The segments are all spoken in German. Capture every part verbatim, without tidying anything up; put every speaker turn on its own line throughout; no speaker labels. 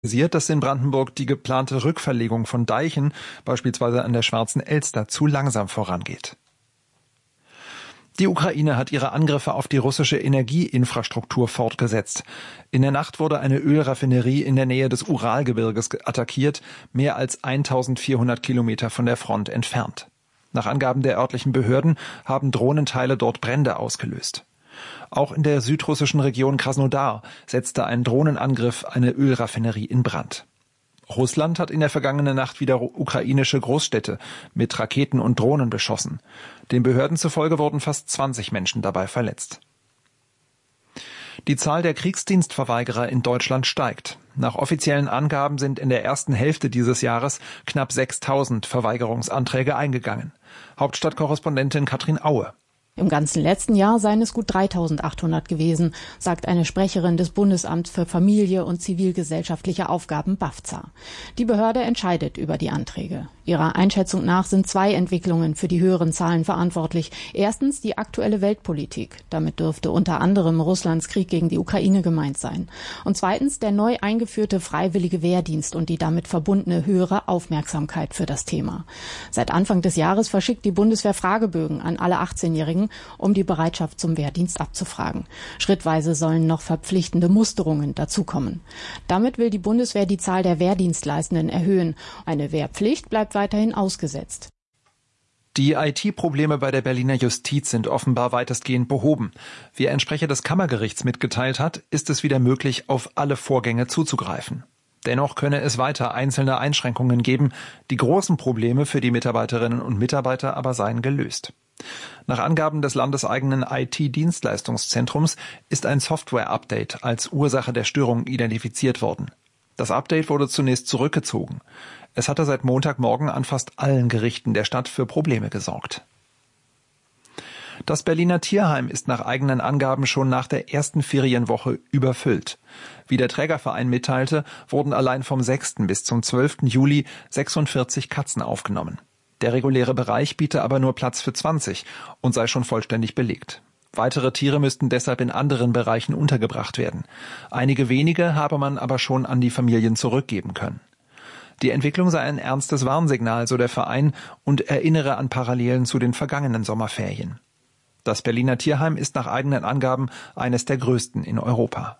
dass in Brandenburg die geplante Rückverlegung von Deichen, beispielsweise an der Schwarzen Elster, zu langsam vorangeht. Die Ukraine hat ihre Angriffe auf die russische Energieinfrastruktur fortgesetzt. In der Nacht wurde eine Ölraffinerie in der Nähe des Uralgebirges attackiert, mehr als eintausendvierhundert Kilometer von der Front entfernt. Nach Angaben der örtlichen Behörden haben Drohnenteile dort Brände ausgelöst. Auch in der südrussischen Region Krasnodar setzte ein Drohnenangriff eine Ölraffinerie in Brand. Russland hat in der vergangenen Nacht wieder ukrainische Großstädte mit Raketen und Drohnen beschossen. Den Behörden zufolge wurden fast zwanzig Menschen dabei verletzt. Die Zahl der Kriegsdienstverweigerer in Deutschland steigt. Nach offiziellen Angaben sind in der ersten Hälfte dieses Jahres knapp sechstausend Verweigerungsanträge eingegangen. Hauptstadtkorrespondentin Katrin Aue.
Im ganzen letzten Jahr seien es gut dreitausendachthundert gewesen, sagt eine Sprecherin des Bundesamts für Familie und zivilgesellschaftliche Aufgaben BAFZA. Die Behörde entscheidet über die Anträge. Ihrer Einschätzung nach sind zwei Entwicklungen für die höheren Zahlen verantwortlich. Erstens die aktuelle Weltpolitik. Damit dürfte unter anderem Russlands Krieg gegen die Ukraine gemeint sein. Und zweitens der neu eingeführte freiwillige Wehrdienst und die damit verbundene höhere Aufmerksamkeit für das Thema. Seit Anfang des Jahres verschickt die Bundeswehr Fragebögen an alle achtzehnjährigen, um die Bereitschaft zum Wehrdienst abzufragen. Schrittweise sollen noch verpflichtende Musterungen dazukommen. Damit will die Bundeswehr die Zahl der Wehrdienstleistenden erhöhen. Eine Wehrpflicht bleibt weiterhin ausgesetzt.
Die I T-Probleme bei der Berliner Justiz sind offenbar weitestgehend behoben. Wie ein Sprecher des Kammergerichts mitgeteilt hat, ist es wieder möglich, auf alle Vorgänge zuzugreifen. Dennoch könne es weiter einzelne Einschränkungen geben. Die großen Probleme für die Mitarbeiterinnen und Mitarbeiter aber seien gelöst. Nach Angaben des landeseigenen I T-Dienstleistungszentrums ist ein Software-Update als Ursache der Störung identifiziert worden. Das Update wurde zunächst zurückgezogen. Es hatte seit Montagmorgen an fast allen Gerichten der Stadt für Probleme gesorgt. Das Berliner Tierheim ist nach eigenen Angaben schon nach der ersten Ferienwoche überfüllt. Wie der Trägerverein mitteilte, wurden allein vom sechsten bis zum zwölften Juli sechsundvierzig Katzen aufgenommen. Der reguläre Bereich biete aber nur Platz für zwanzig und sei schon vollständig belegt. Weitere Tiere müssten deshalb in anderen Bereichen untergebracht werden. Einige wenige habe man aber schon an die Familien zurückgeben können. Die Entwicklung sei ein ernstes Warnsignal, so der Verein, und erinnere an Parallelen zu den vergangenen Sommerferien. Das Berliner Tierheim ist nach eigenen Angaben eines der größten in Europa.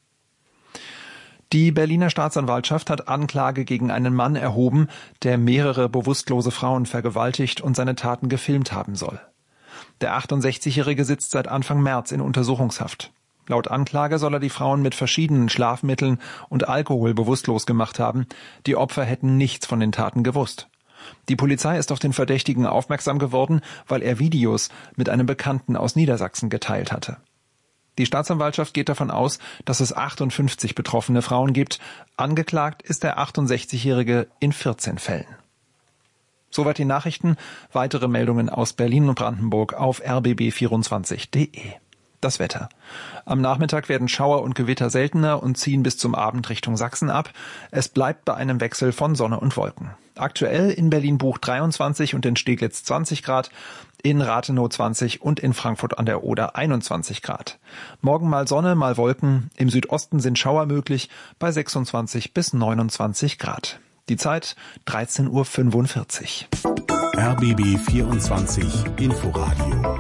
Die Berliner Staatsanwaltschaft hat Anklage gegen einen Mann erhoben, der mehrere bewusstlose Frauen vergewaltigt und seine Taten gefilmt haben soll. Der achtundsechzigjährige sitzt seit Anfang März in Untersuchungshaft. Laut Anklage soll er die Frauen mit verschiedenen Schlafmitteln und Alkohol bewusstlos gemacht haben. Die Opfer hätten nichts von den Taten gewusst. Die Polizei ist auf den Verdächtigen aufmerksam geworden, weil er Videos mit einem Bekannten aus Niedersachsen geteilt hatte. Die Staatsanwaltschaft geht davon aus, dass es achtundfünfzig betroffene Frauen gibt. Angeklagt ist der achtundsechzigjährige in vierzehn Fällen. Soweit die Nachrichten. Weitere Meldungen aus Berlin und Brandenburg auf r b b vierundzwanzig punkt d e. Das Wetter. Am Nachmittag werden Schauer und Gewitter seltener und ziehen bis zum Abend Richtung Sachsen ab. Es bleibt bei einem Wechsel von Sonne und Wolken. Aktuell in Berlin-Buch dreiundzwanzig und in Steglitz zwanzig Grad, in Rathenow zwanzig und in Frankfurt an der Oder einundzwanzig Grad. Morgen mal Sonne, mal Wolken. Im Südosten sind Schauer möglich bei sechsundzwanzig bis neunundzwanzig Grad. Die Zeit dreizehn Uhr fünfundvierzig.
R B B vierundzwanzig Inforadio.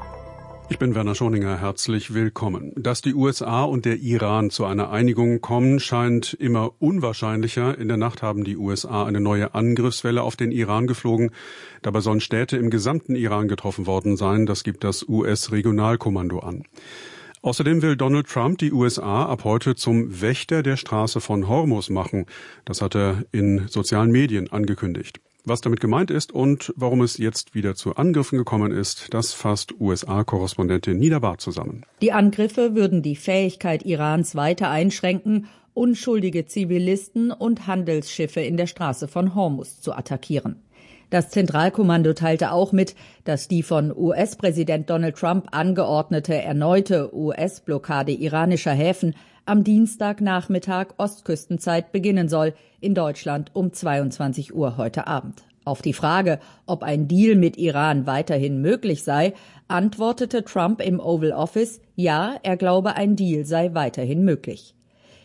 Ich bin Werner Schoninger, herzlich willkommen. Dass die U S A und der Iran zu einer Einigung kommen, scheint immer unwahrscheinlicher. In der Nacht haben die U S A eine neue Angriffswelle auf den Iran geflogen. Dabei sollen Städte im gesamten Iran getroffen worden sein. Das gibt das U S-Regionalkommando an. Außerdem will Donald Trump die U S A ab heute zum Wächter der Straße von Hormuz machen. Das hat er in sozialen Medien angekündigt. Was damit gemeint ist und warum es jetzt wieder zu Angriffen gekommen ist, das fasst U S A-Korrespondentin Nida Barth zusammen.
Die Angriffe würden die Fähigkeit Irans weiter einschränken, unschuldige Zivilisten und Handelsschiffe in der Straße von Hormuz zu attackieren. Das Zentralkommando teilte auch mit, dass die von U S-Präsident Donald Trump angeordnete erneute U S-Blockade iranischer Häfen am Dienstagnachmittag Ostküstenzeit beginnen soll, in Deutschland um zweiundzwanzig Uhr heute Abend. Auf die Frage, ob ein Deal mit Iran weiterhin möglich sei, antwortete Trump im Oval Office, ja, er glaube, ein Deal sei weiterhin möglich.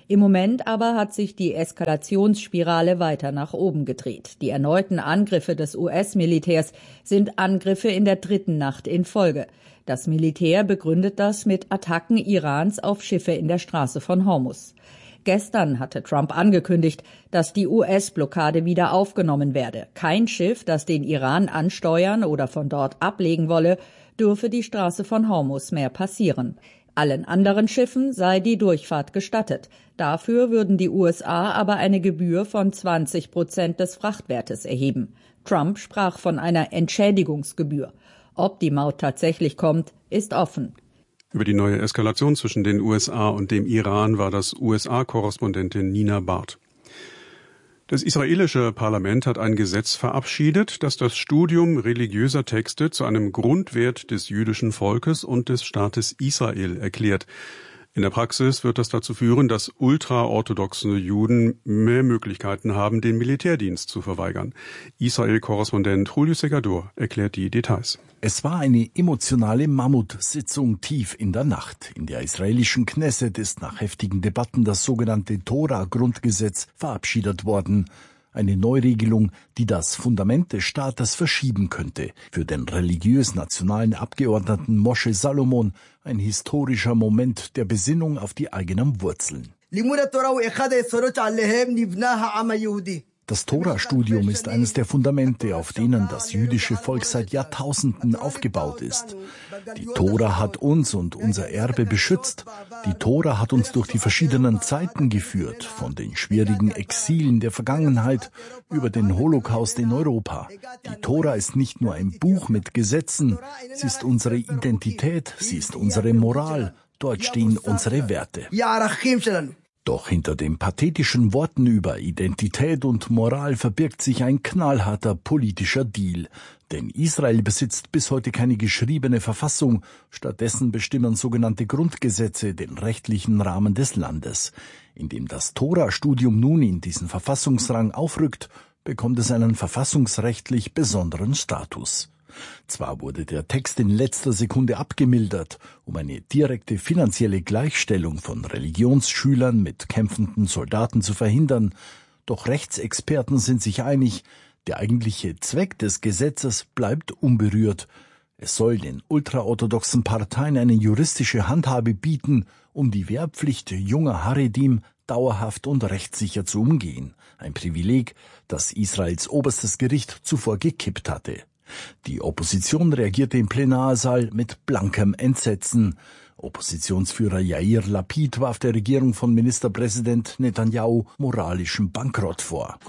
Im Moment aber hat sich die Eskalationsspirale weiter nach oben gedreht. Die erneuten Angriffe des U S-Militärs sind Angriffe in der dritten Nacht in Folge. Das Militär begründet das mit Attacken Irans auf Schiffe in der Straße von Hormuz. Gestern hatte Trump angekündigt, dass die U S-Blockade wieder aufgenommen werde. Kein Schiff, das den Iran ansteuern oder von dort ablegen wolle, dürfe die Straße von Hormuz mehr passieren. Allen anderen Schiffen sei die Durchfahrt gestattet. Dafür würden die U S A aber eine Gebühr von zwanzig Prozent des Frachtwertes erheben. Trump sprach von einer Entschädigungsgebühr. Ob die Maut tatsächlich kommt, ist offen.
Über die neue Eskalation zwischen den U S A und dem Iran war das U S A-Korrespondentin Nina Barth. Das israelische Parlament hat ein Gesetz verabschiedet, das das Studium religiöser Texte zu einem Grundwert des jüdischen Volkes und des Staates Israel erklärt. In der Praxis wird das dazu führen, dass ultraorthodoxe Juden mehr Möglichkeiten haben, den Militärdienst zu verweigern. Israel-Korrespondent Julio Segador erklärt die Details.
Es war eine emotionale Mammutsitzung tief in der Nacht. In der israelischen Knesset ist nach heftigen Debatten das sogenannte Tora-Grundgesetz verabschiedet worden. Eine Neuregelung, die das Fundament des Staates verschieben könnte. Für den religiös-nationalen Abgeordneten Moshe Salomon ein historischer Moment der Besinnung auf die eigenen Wurzeln. Das Tora-Studium ist eines der Fundamente, auf denen das jüdische Volk seit Jahrtausenden aufgebaut ist. Die Tora hat uns und unser Erbe beschützt. Die Tora hat uns durch die verschiedenen Zeiten geführt, von den schwierigen Exilen der Vergangenheit über den Holocaust in Europa. Die Tora ist nicht nur ein Buch mit Gesetzen, sie ist unsere Identität, sie ist unsere Moral. Dort stehen unsere Werte. Doch hinter den pathetischen Worten über Identität und Moral verbirgt sich ein knallharter politischer Deal. Denn Israel besitzt bis heute keine geschriebene Verfassung. Stattdessen bestimmen sogenannte Grundgesetze den rechtlichen Rahmen des Landes. Indem das Tora-Studium nun in diesen Verfassungsrang aufrückt, bekommt es einen verfassungsrechtlich besonderen Status. Zwar wurde der Text in letzter Sekunde abgemildert, um eine direkte finanzielle Gleichstellung von Religionsschülern mit kämpfenden Soldaten zu verhindern, doch Rechtsexperten sind sich einig, der eigentliche Zweck des Gesetzes bleibt unberührt. Es soll den ultraorthodoxen Parteien eine juristische Handhabe bieten, um die Wehrpflicht junger Haredim dauerhaft und rechtssicher zu umgehen. Ein Privileg, das Israels oberstes Gericht zuvor gekippt hatte. Die Opposition reagierte im Plenarsaal mit blankem Entsetzen. Oppositionsführer Yair Lapid warf der Regierung von Ministerpräsident Netanyahu moralischen Bankrott vor.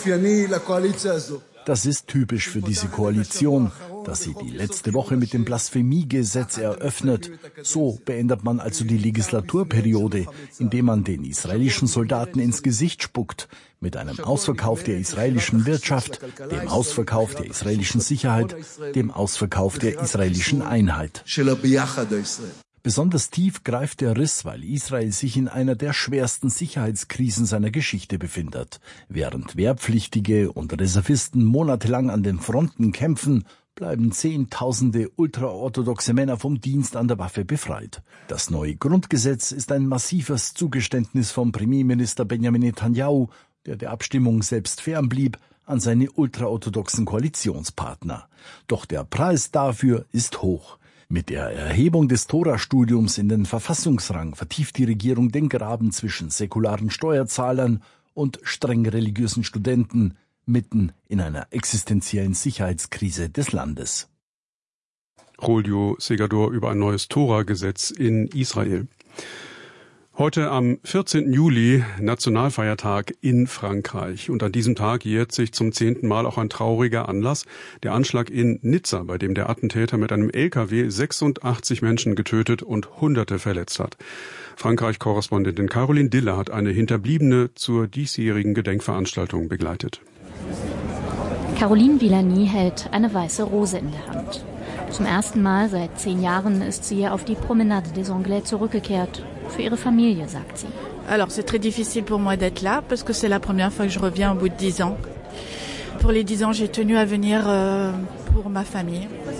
Das ist typisch für diese Koalition, dass sie die letzte Woche mit dem Blasphemiegesetz eröffnet. So beendet man also die Legislaturperiode, indem man den israelischen Soldaten ins Gesicht spuckt, mit einem Ausverkauf der israelischen Wirtschaft, dem Ausverkauf der israelischen Sicherheit, dem Ausverkauf der israelischen Einheit. Besonders tief greift der Riss, weil Israel sich in einer der schwersten Sicherheitskrisen seiner Geschichte befindet. Während Wehrpflichtige und Reservisten monatelang an den Fronten kämpfen, bleiben Zehntausende ultraorthodoxe Männer vom Dienst an der Waffe befreit. Das neue Grundgesetz ist ein massives Zugeständnis vom Premierminister Benjamin Netanyahu, der der Abstimmung selbst fernblieb, an seine ultraorthodoxen Koalitionspartner. Doch der Preis dafür ist hoch. Mit der Erhebung des Tora-Studiums in den Verfassungsrang vertieft die Regierung den Graben zwischen säkularen Steuerzahlern und streng religiösen Studenten mitten in einer existenziellen Sicherheitskrise des Landes.
Julio Segador über ein neues Tora-Gesetz in Israel. Heute am vierzehnten Juli, Nationalfeiertag in Frankreich. Und an diesem Tag jährt sich zum zehnten Mal auch ein trauriger Anlass, der Anschlag in Nizza, bei dem der Attentäter mit einem L K W sechsundachtzig Menschen getötet und Hunderte verletzt hat. Frankreich-Korrespondentin Caroline Diller hat eine Hinterbliebene zur diesjährigen Gedenkveranstaltung begleitet.
Caroline Villani hält eine weiße Rose in der Hand. Zum ersten Mal seit zehn Jahren ist sie auf die Promenade des Anglais zurückgekehrt. Für ihre Familie, sagt sie.
Alors, c'est très difficile pour moi d'être là, parce que c'est la première fois que je reviens au bout de dix ans. Pour les dix ans, j'ai tenu à venir euh, pour ma famille.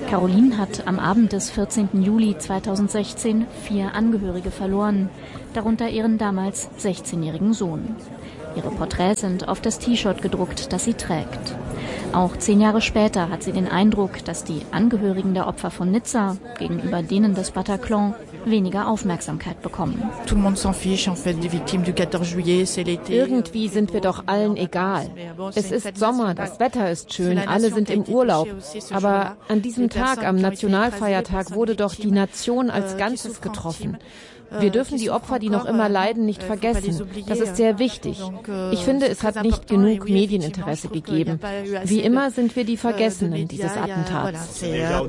Caroline hat am Abend des vierzehnten Juli zweitausendsechzehn vier Angehörige verloren, darunter ihren damals sechzehnjährigen Sohn. Ihre Porträts sind auf das T-Shirt gedruckt, das sie trägt. Auch zehn Jahre später hat sie den Eindruck, dass die Angehörigen der Opfer von Nizza gegenüber denen des Bataclan weniger Aufmerksamkeit bekommen.
Irgendwie sind wir doch allen egal. Es ist Sommer, das Wetter ist schön, alle sind im Urlaub. Aber an diesem Tag, am Nationalfeiertag, wurde doch die Nation als Ganzes getroffen. Wir dürfen die Opfer, die noch immer leiden, nicht vergessen. Das ist sehr wichtig. Ich finde, es hat nicht genug Medieninteresse gegeben. Wie immer sind wir die Vergessenen dieses Attentats.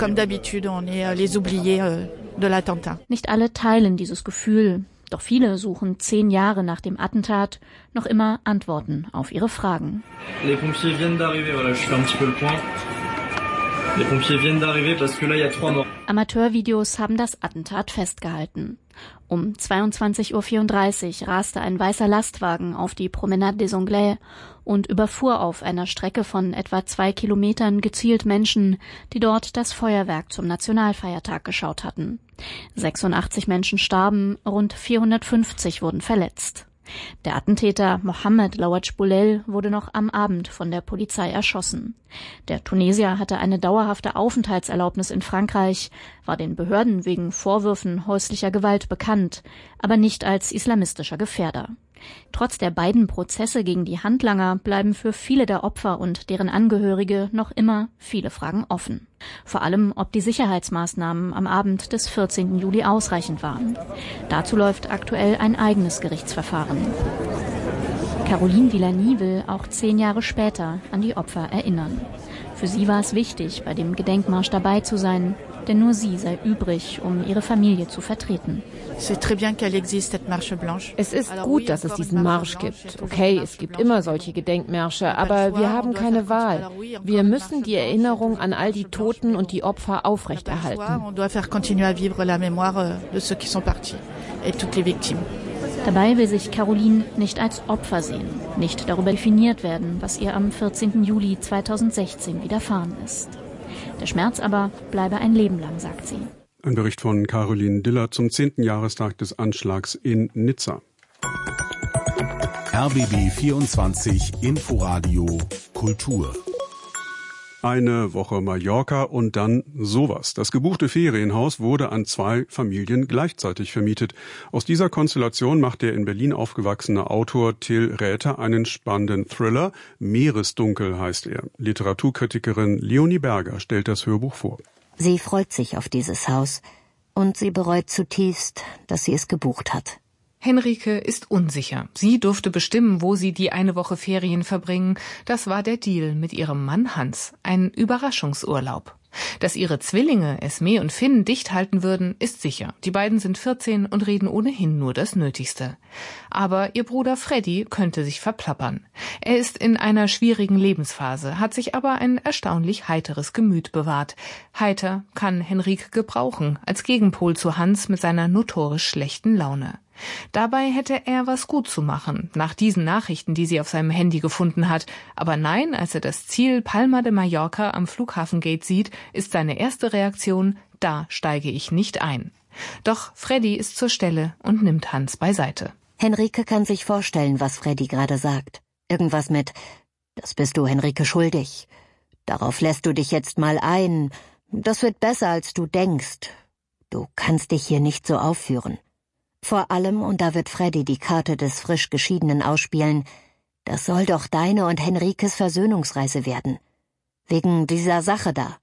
Nicht alle teilen dieses Gefühl, doch viele suchen zehn Jahre nach dem Attentat noch immer Antworten auf ihre Fragen.
Les pompiers viennent d'arriver, voilà, je fais un petit peu le point. Les pompiers viennent d'arriver parce que là il y a trois morts.
Amateurvideos haben das Attentat festgehalten. Um zweiundzwanzig Uhr vierunddreißig raste ein weißer Lastwagen auf die Promenade des Anglais und überfuhr auf einer Strecke von etwa zwei Kilometern gezielt Menschen, die dort das Feuerwerk zum Nationalfeiertag geschaut hatten. sechsundachtzig Menschen starben, rund vierhundertfünfzig wurden verletzt. Der Attentäter Mohamed Louadj Boulel wurde noch am Abend von der Polizei erschossen. Der Tunesier hatte eine dauerhafte Aufenthaltserlaubnis in Frankreich, war den Behörden wegen Vorwürfen häuslicher Gewalt bekannt, aber nicht als islamistischer Gefährder. Trotz der beiden Prozesse gegen die Handlanger bleiben für viele der Opfer und deren Angehörige noch immer viele Fragen offen. Vor allem, ob die Sicherheitsmaßnahmen am Abend des vierzehnten Juli ausreichend waren. Dazu läuft aktuell ein eigenes Gerichtsverfahren. Caroline Villani will auch zehn Jahre später an die Opfer erinnern. Für sie war es wichtig, bei dem Gedenkmarsch dabei zu sein, denn nur sie sei übrig, um ihre Familie zu vertreten.
Es ist gut, dass es diesen Marsch gibt. Okay, es gibt immer solche Gedenkmärsche, aber wir haben keine Wahl. Wir müssen die Erinnerung an all die Toten und die Opfer aufrechterhalten.
Dabei will sich Caroline nicht als Opfer sehen, nicht darüber definiert werden, was ihr am vierzehnten Juli zweitausendsechzehn widerfahren ist. Der Schmerz aber bleibe ein Leben lang, sagt sie.
Ein Bericht von Caroline Diller zum zehnten Jahrestag des Anschlags in Nizza.
R B B vierundzwanzig Inforadio Kultur.
Eine Woche Mallorca und dann sowas. Das gebuchte Ferienhaus wurde an zwei Familien gleichzeitig vermietet. Aus dieser Konstellation macht der in Berlin aufgewachsene Autor Till Räther einen spannenden Thriller. Meeresdunkel heißt er. Literaturkritikerin Leonie Berger stellt das Hörbuch vor.
Sie freut sich auf dieses Haus und sie bereut zutiefst, dass sie es gebucht hat.
Henrike ist unsicher. Sie durfte bestimmen, wo sie die eine Woche Ferien verbringen. Das war der Deal mit ihrem Mann Hans. Ein Überraschungsurlaub. Dass ihre Zwillinge Esme und Finn dicht halten würden, ist sicher. Die beiden sind vierzehn und reden ohnehin nur das Nötigste. Aber ihr Bruder Freddy könnte sich verplappern. Er ist in einer schwierigen Lebensphase, hat sich aber ein erstaunlich heiteres Gemüt bewahrt. Heiter kann Henrike gebrauchen, als Gegenpol zu Hans mit seiner notorisch schlechten Laune. Dabei hätte er was gut zu machen, nach diesen Nachrichten, die sie auf seinem Handy gefunden hat. Aber nein, als er das Ziel Palma de Mallorca am Flughafengate sieht, ist seine erste Reaktion, da steige ich nicht ein. Doch Freddy ist zur Stelle und nimmt Hans beiseite.
Henrike kann sich vorstellen, was Freddy gerade sagt. Irgendwas mit, das bist du Henrike schuldig. Darauf lässt du dich jetzt mal ein. Das wird besser, als du denkst. Du kannst dich hier nicht so aufführen. Vor allem, und da wird Freddy die Karte des frisch Geschiedenen ausspielen, das soll doch deine und Henrikes Versöhnungsreise werden. Wegen dieser Sache da.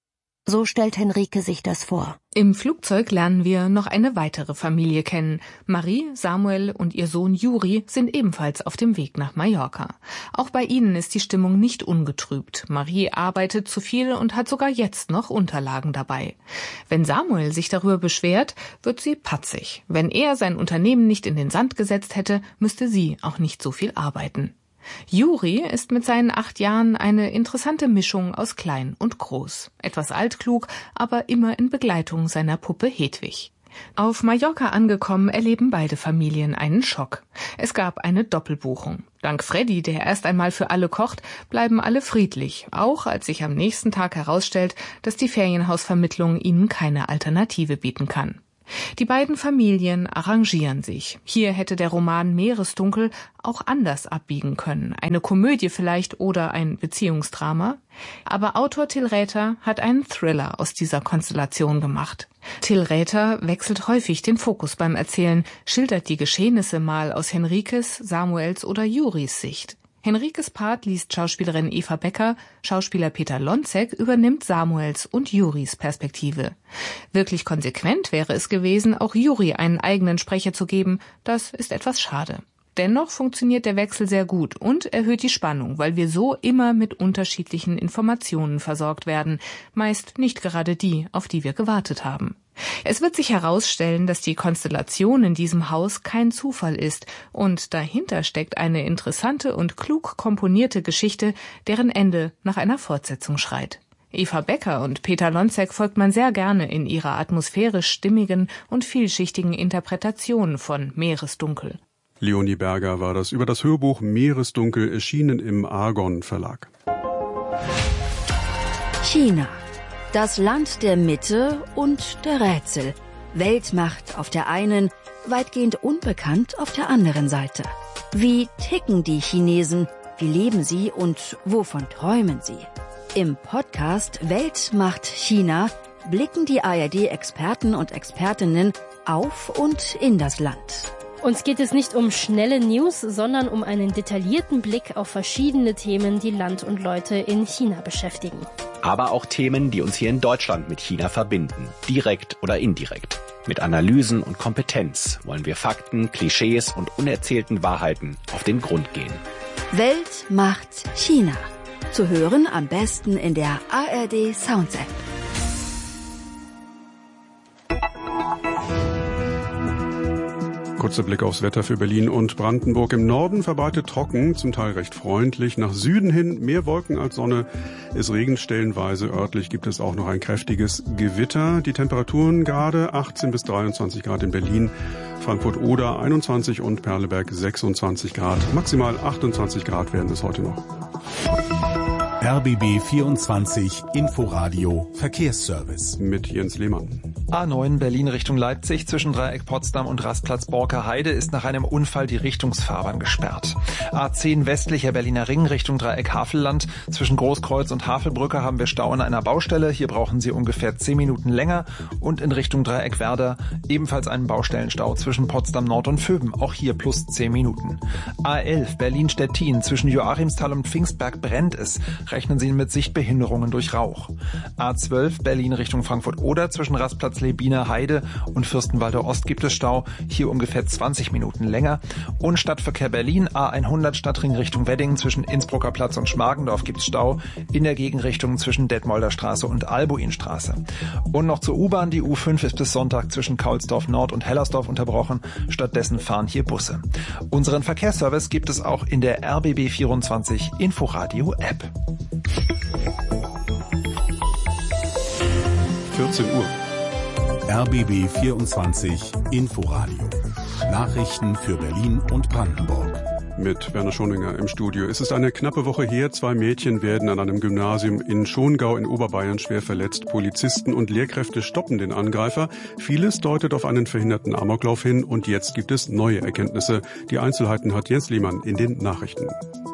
So stellt Henrike sich das vor.
Im Flugzeug lernen wir noch eine weitere Familie kennen. Marie, Samuel und ihr Sohn Juri sind ebenfalls auf dem Weg nach Mallorca. Auch bei ihnen ist die Stimmung nicht ungetrübt. Marie arbeitet zu viel und hat sogar jetzt noch Unterlagen dabei. Wenn Samuel sich darüber beschwert, wird sie patzig. Wenn er sein Unternehmen nicht in den Sand gesetzt hätte, müsste sie auch nicht so viel arbeiten. Juri ist mit seinen acht Jahren eine interessante Mischung aus klein und groß. Etwas altklug, aber immer in Begleitung seiner Puppe Hedwig. Auf Mallorca angekommen, erleben beide Familien einen Schock. Es gab eine Doppelbuchung. Dank Freddy, der erst einmal für alle kocht, bleiben alle friedlich, auch als sich am nächsten Tag herausstellt, dass die Ferienhausvermittlung ihnen keine Alternative bieten kann. Die beiden Familien arrangieren sich. Hier hätte der Roman Meeresdunkel auch anders abbiegen können. Eine Komödie vielleicht oder ein Beziehungsdrama. Aber Autor Till Räther hat einen Thriller aus dieser Konstellation gemacht. Till Räther wechselt häufig den Fokus beim Erzählen, schildert die Geschehnisse mal aus Henrikes, Samuels oder Juris Sicht. Henrikes Part liest Schauspielerin Eva Becker, Schauspieler Peter Lonzek übernimmt Samuels und Juris Perspektive. Wirklich konsequent wäre es gewesen, auch Juri einen eigenen Sprecher zu geben, das ist etwas schade. Dennoch funktioniert der Wechsel sehr gut und erhöht die Spannung, weil wir so immer mit unterschiedlichen Informationen versorgt werden, meist nicht gerade die, auf die wir gewartet haben. Es wird sich herausstellen, dass die Konstellation in diesem Haus kein Zufall ist und dahinter steckt eine interessante und klug komponierte Geschichte, deren Ende nach einer Fortsetzung schreit. Eva Becker und Peter Lonzek folgt man sehr gerne in ihrer atmosphärisch stimmigen und vielschichtigen Interpretation von Meeresdunkel.
Leonie Berger war das über das Hörbuch Meeresdunkel, erschienen im Argon Verlag.
China. Das Land der Mitte und der Rätsel. Weltmacht auf der einen, weitgehend unbekannt auf der anderen Seite. Wie ticken die Chinesen? Wie leben sie und wovon träumen sie? Im Podcast Weltmacht China blicken die A R D-Experten und Expertinnen auf und in das Land.
Uns geht es nicht um schnelle News, sondern um einen detaillierten Blick auf verschiedene Themen, die Land und Leute in China beschäftigen.
Aber auch Themen, die uns hier in Deutschland mit China verbinden, direkt oder indirekt. Mit Analysen und Kompetenz wollen wir Fakten, Klischees und unerzählten Wahrheiten auf den Grund gehen.
Weltmacht China. Zu hören am besten in der A R D Sounds App.
Kurzer Blick aufs Wetter für Berlin und Brandenburg. Im Norden verbreitet trocken, zum Teil recht freundlich. Nach Süden hin mehr Wolken als Sonne. Es regnet stellenweise. Örtlich gibt es auch noch ein kräftiges Gewitter. Die Temperaturen gerade achtzehn bis dreiundzwanzig Grad in Berlin, Frankfurt-Oder einundzwanzig und Perleberg sechsundzwanzig Grad. Maximal achtundzwanzig Grad werden es heute noch.
R B B vierundzwanzig Inforadio Verkehrsservice
mit Jens Lehmann.
A neun Berlin Richtung Leipzig zwischen Dreieck Potsdam und Rastplatz Borker-Heide ist nach einem Unfall die Richtungsfahrbahn gesperrt. A zehn westlicher Berliner Ring Richtung Dreieck Havelland zwischen Großkreuz und Havelbrücke haben wir Stau an einer Baustelle. Hier brauchen Sie ungefähr zehn Minuten länger. Und in Richtung Dreieck Werder ebenfalls einen Baustellenstau zwischen Potsdam Nord und Vöben. Auch hier plus zehn Minuten. A elf Berlin-Stettin zwischen Joachimsthal und Pfingstberg brennt es. Rechnen Sie mit Sichtbehinderungen durch Rauch. A zwölf Berlin Richtung Frankfurt-Oder zwischen Rastplatz Lebiner Heide und Fürstenwalder Ost gibt es Stau. Hier ungefähr zwanzig Minuten länger. Und Stadtverkehr Berlin A hundert Stadtring Richtung Wedding zwischen Innsbrucker Platz und Schmargendorf gibt es Stau. In der Gegenrichtung zwischen Detmolder Straße und Albuinstraße. Und noch zur U-Bahn. Die U fünf ist bis Sonntag zwischen Kaulsdorf Nord und Hellersdorf unterbrochen. Stattdessen fahren hier Busse. Unseren Verkehrsservice gibt es auch in der R B B vierundzwanzig Inforadio App.
vierzehn Uhr.
R B B vierundzwanzig Inforadio. Nachrichten für Berlin und Brandenburg.
Mit Werner Schoninger im Studio. Es ist eine knappe Woche her. Zwei Mädchen werden an einem Gymnasium in Schongau in Oberbayern schwer verletzt. Polizisten und Lehrkräfte stoppen den Angreifer. Vieles deutet auf einen verhinderten Amoklauf hin. Und jetzt gibt es neue Erkenntnisse. Die Einzelheiten hat Jens Lehmann in den Nachrichten.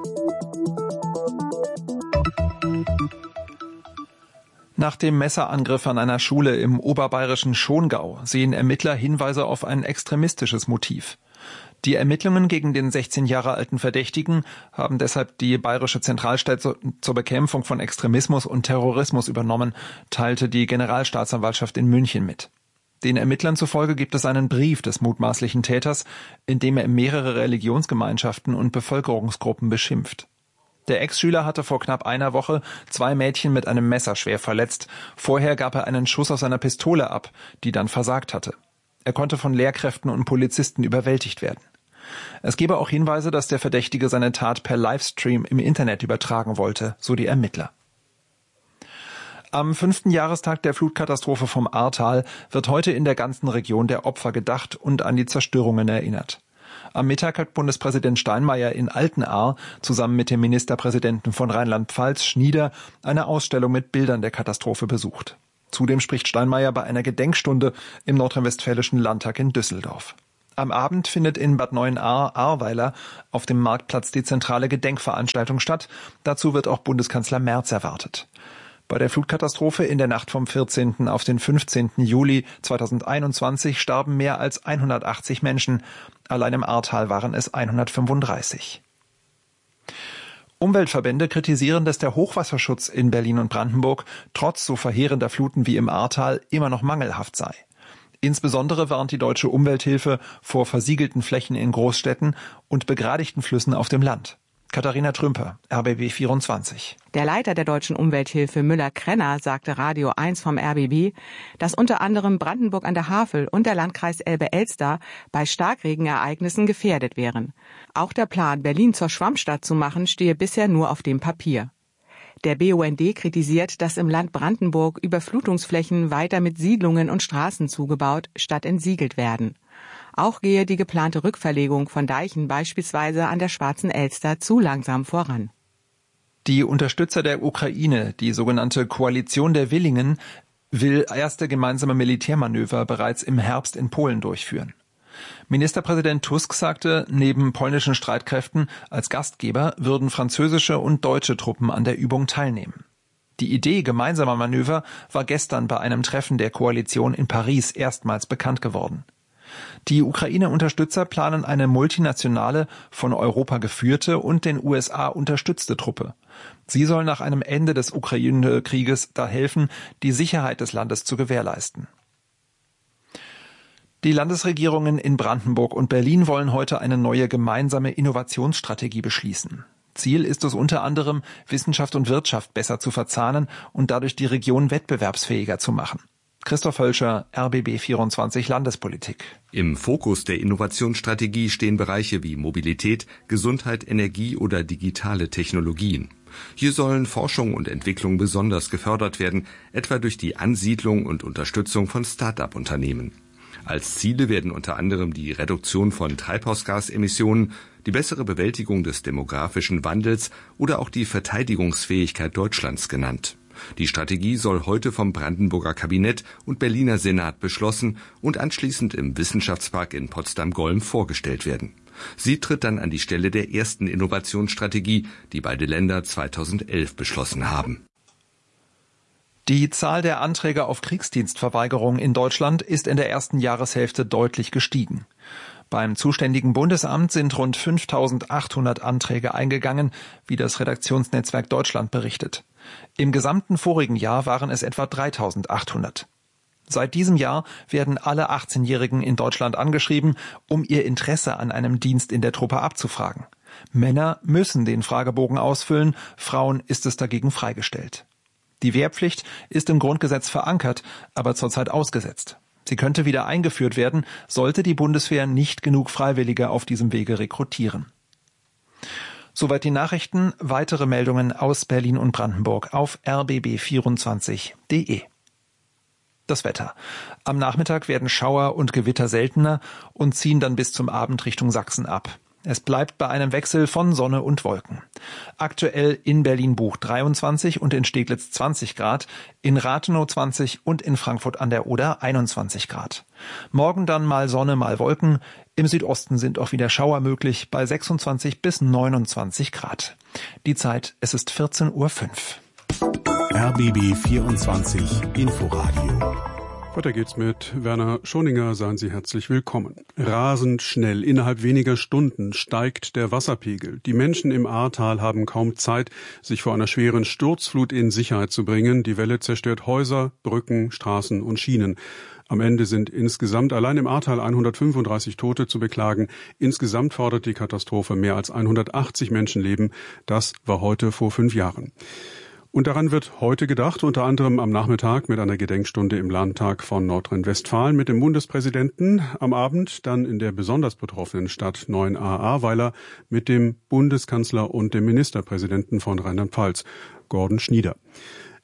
Nach dem Messerangriff an einer Schule im oberbayerischen Schongau sehen Ermittler Hinweise auf ein extremistisches Motiv. Die Ermittlungen gegen den sechzehn Jahre alten Verdächtigen haben deshalb die Bayerische Zentralstelle zur Bekämpfung von Extremismus und Terrorismus übernommen, teilte die Generalstaatsanwaltschaft in München mit. Den Ermittlern zufolge gibt es einen Brief des mutmaßlichen Täters, in dem er mehrere Religionsgemeinschaften und Bevölkerungsgruppen beschimpft. Der Ex-Schüler hatte vor knapp einer Woche zwei Mädchen mit einem Messer schwer verletzt. Vorher gab er einen Schuss aus seiner Pistole ab, die dann versagt hatte. Er konnte von Lehrkräften und Polizisten überwältigt werden. Es gebe auch Hinweise, dass der Verdächtige seine Tat per Livestream im Internet übertragen wollte, so die Ermittler. Am fünften Jahrestag der Flutkatastrophe vom Ahrtal wird heute in der ganzen Region der Opfer gedacht und an die Zerstörungen erinnert. Am Mittag hat Bundespräsident Steinmeier in Altenahr zusammen mit dem Ministerpräsidenten von Rheinland-Pfalz, Schnieder, eine Ausstellung mit Bildern der Katastrophe besucht. Zudem spricht Steinmeier bei einer Gedenkstunde im Nordrhein-Westfälischen Landtag in Düsseldorf. Am Abend findet in Bad Neuenahr-Ahrweiler auf dem Marktplatz die zentrale Gedenkveranstaltung statt. Dazu wird auch Bundeskanzler Merz erwartet. Bei der Flutkatastrophe in der Nacht vom vierzehnten auf den fünfzehnten Juli zweitausendeinundzwanzig starben mehr als hundertachtzig Menschen. Allein im Ahrtal waren es hundertfünfunddreißig. Umweltverbände kritisieren, dass der Hochwasserschutz in Berlin und Brandenburg trotz so verheerender Fluten wie im Ahrtal immer noch mangelhaft sei. Insbesondere warnt die Deutsche Umwelthilfe vor versiegelten Flächen in Großstädten und begradigten Flüssen auf dem Land. Katharina Trümper, R B B vierundzwanzig.
Der Leiter der Deutschen Umwelthilfe Müller-Krenner sagte Radio eins vom R B B, dass unter anderem Brandenburg an der Havel und der Landkreis Elbe-Elster bei Starkregenereignissen gefährdet wären. Auch der Plan, Berlin zur Schwammstadt zu machen, stehe bisher nur auf dem Papier. Der B U N D kritisiert, dass im Land Brandenburg Überflutungsflächen weiter mit Siedlungen und Straßen zugebaut statt entsiegelt werden. Auch gehe die geplante Rückverlegung von Deichen beispielsweise an der Schwarzen Elster zu langsam voran.
Die Unterstützer der Ukraine, die sogenannte Koalition der Willingen, will erste gemeinsame Militärmanöver bereits im Herbst in Polen durchführen. Ministerpräsident Tusk sagte, neben polnischen Streitkräften als Gastgeber würden französische und deutsche Truppen an der Übung teilnehmen. Die Idee gemeinsamer Manöver war gestern bei einem Treffen der Koalition in Paris erstmals bekannt geworden. Die Ukraine-Unterstützer planen eine multinationale, von Europa geführte und den U S A unterstützte Truppe. Sie soll nach einem Ende des Ukraine-Krieges da helfen, die Sicherheit des Landes zu gewährleisten. Die Landesregierungen in Brandenburg und Berlin wollen heute eine neue gemeinsame Innovationsstrategie beschließen. Ziel ist es unter anderem, Wissenschaft und Wirtschaft besser zu verzahnen und dadurch die Region wettbewerbsfähiger zu machen. Christoph Hölscher, R B B vierundzwanzig Landespolitik.
Im Fokus der Innovationsstrategie stehen Bereiche wie Mobilität, Gesundheit, Energie oder digitale Technologien. Hier sollen Forschung und Entwicklung besonders gefördert werden, etwa durch die Ansiedlung und Unterstützung von Start-up-Unternehmen. Als Ziele werden unter anderem die Reduktion von Treibhausgasemissionen, die bessere Bewältigung des demografischen Wandels oder auch die Verteidigungsfähigkeit Deutschlands genannt. Die Strategie soll heute vom Brandenburger Kabinett und Berliner Senat beschlossen und anschließend im Wissenschaftspark in Potsdam-Golm vorgestellt werden. Sie tritt dann an die Stelle der ersten Innovationsstrategie, die beide Länder zweitausendelf beschlossen haben.
Die Zahl der Anträge auf Kriegsdienstverweigerung in Deutschland ist in der ersten Jahreshälfte deutlich gestiegen. Beim zuständigen Bundesamt sind rund fünftausendachthundert Anträge eingegangen, wie das Redaktionsnetzwerk Deutschland berichtet. Im gesamten vorigen Jahr waren es etwa dreitausendachthundert. Seit diesem Jahr werden alle achtzehnjährigen in Deutschland angeschrieben, um ihr Interesse an einem Dienst in der Truppe abzufragen. Männer müssen den Fragebogen ausfüllen, Frauen ist es dagegen freigestellt. Die Wehrpflicht ist im Grundgesetz verankert, aber zurzeit ausgesetzt. Sie könnte wieder eingeführt werden, sollte die Bundeswehr nicht genug Freiwillige auf diesem Wege rekrutieren. Soweit die Nachrichten. Weitere Meldungen aus Berlin und Brandenburg auf r b b vierundzwanzig punkt d e. Das Wetter. Am Nachmittag werden Schauer und Gewitter seltener und ziehen dann bis zum Abend Richtung Sachsen ab. Es bleibt bei einem Wechsel von Sonne und Wolken. Aktuell in Berlin-Buch dreiundzwanzig und in Steglitz zwanzig Grad, in Rathenow zwanzig und in Frankfurt an der Oder einundzwanzig Grad. Morgen dann mal Sonne, mal Wolken. Im Südosten sind auch wieder Schauer möglich bei sechsundzwanzig bis neunundzwanzig Grad. Die Zeit, es ist vierzehn Uhr fünf.
R B B vierundzwanzig Inforadio.
Weiter geht's mit Werner Schoninger. Seien Sie herzlich willkommen. Rasend schnell, innerhalb weniger Stunden steigt der Wasserpegel. Die Menschen im Ahrtal haben kaum Zeit, sich vor einer schweren Sturzflut in Sicherheit zu bringen. Die Welle zerstört Häuser, Brücken, Straßen und Schienen. Am Ende sind insgesamt allein im Ahrtal hundertfünfunddreißig Tote zu beklagen. Insgesamt fordert die Katastrophe mehr als hundertachtzig Menschenleben. Das war heute vor fünf Jahren. Und daran wird heute gedacht, unter anderem am Nachmittag mit einer Gedenkstunde im Landtag von Nordrhein-Westfalen mit dem Bundespräsidenten, am Abend dann in der besonders betroffenen Stadt Neuenahr-Ahrweiler mit dem Bundeskanzler und dem Ministerpräsidenten von Rheinland-Pfalz, Gordon Schnieder.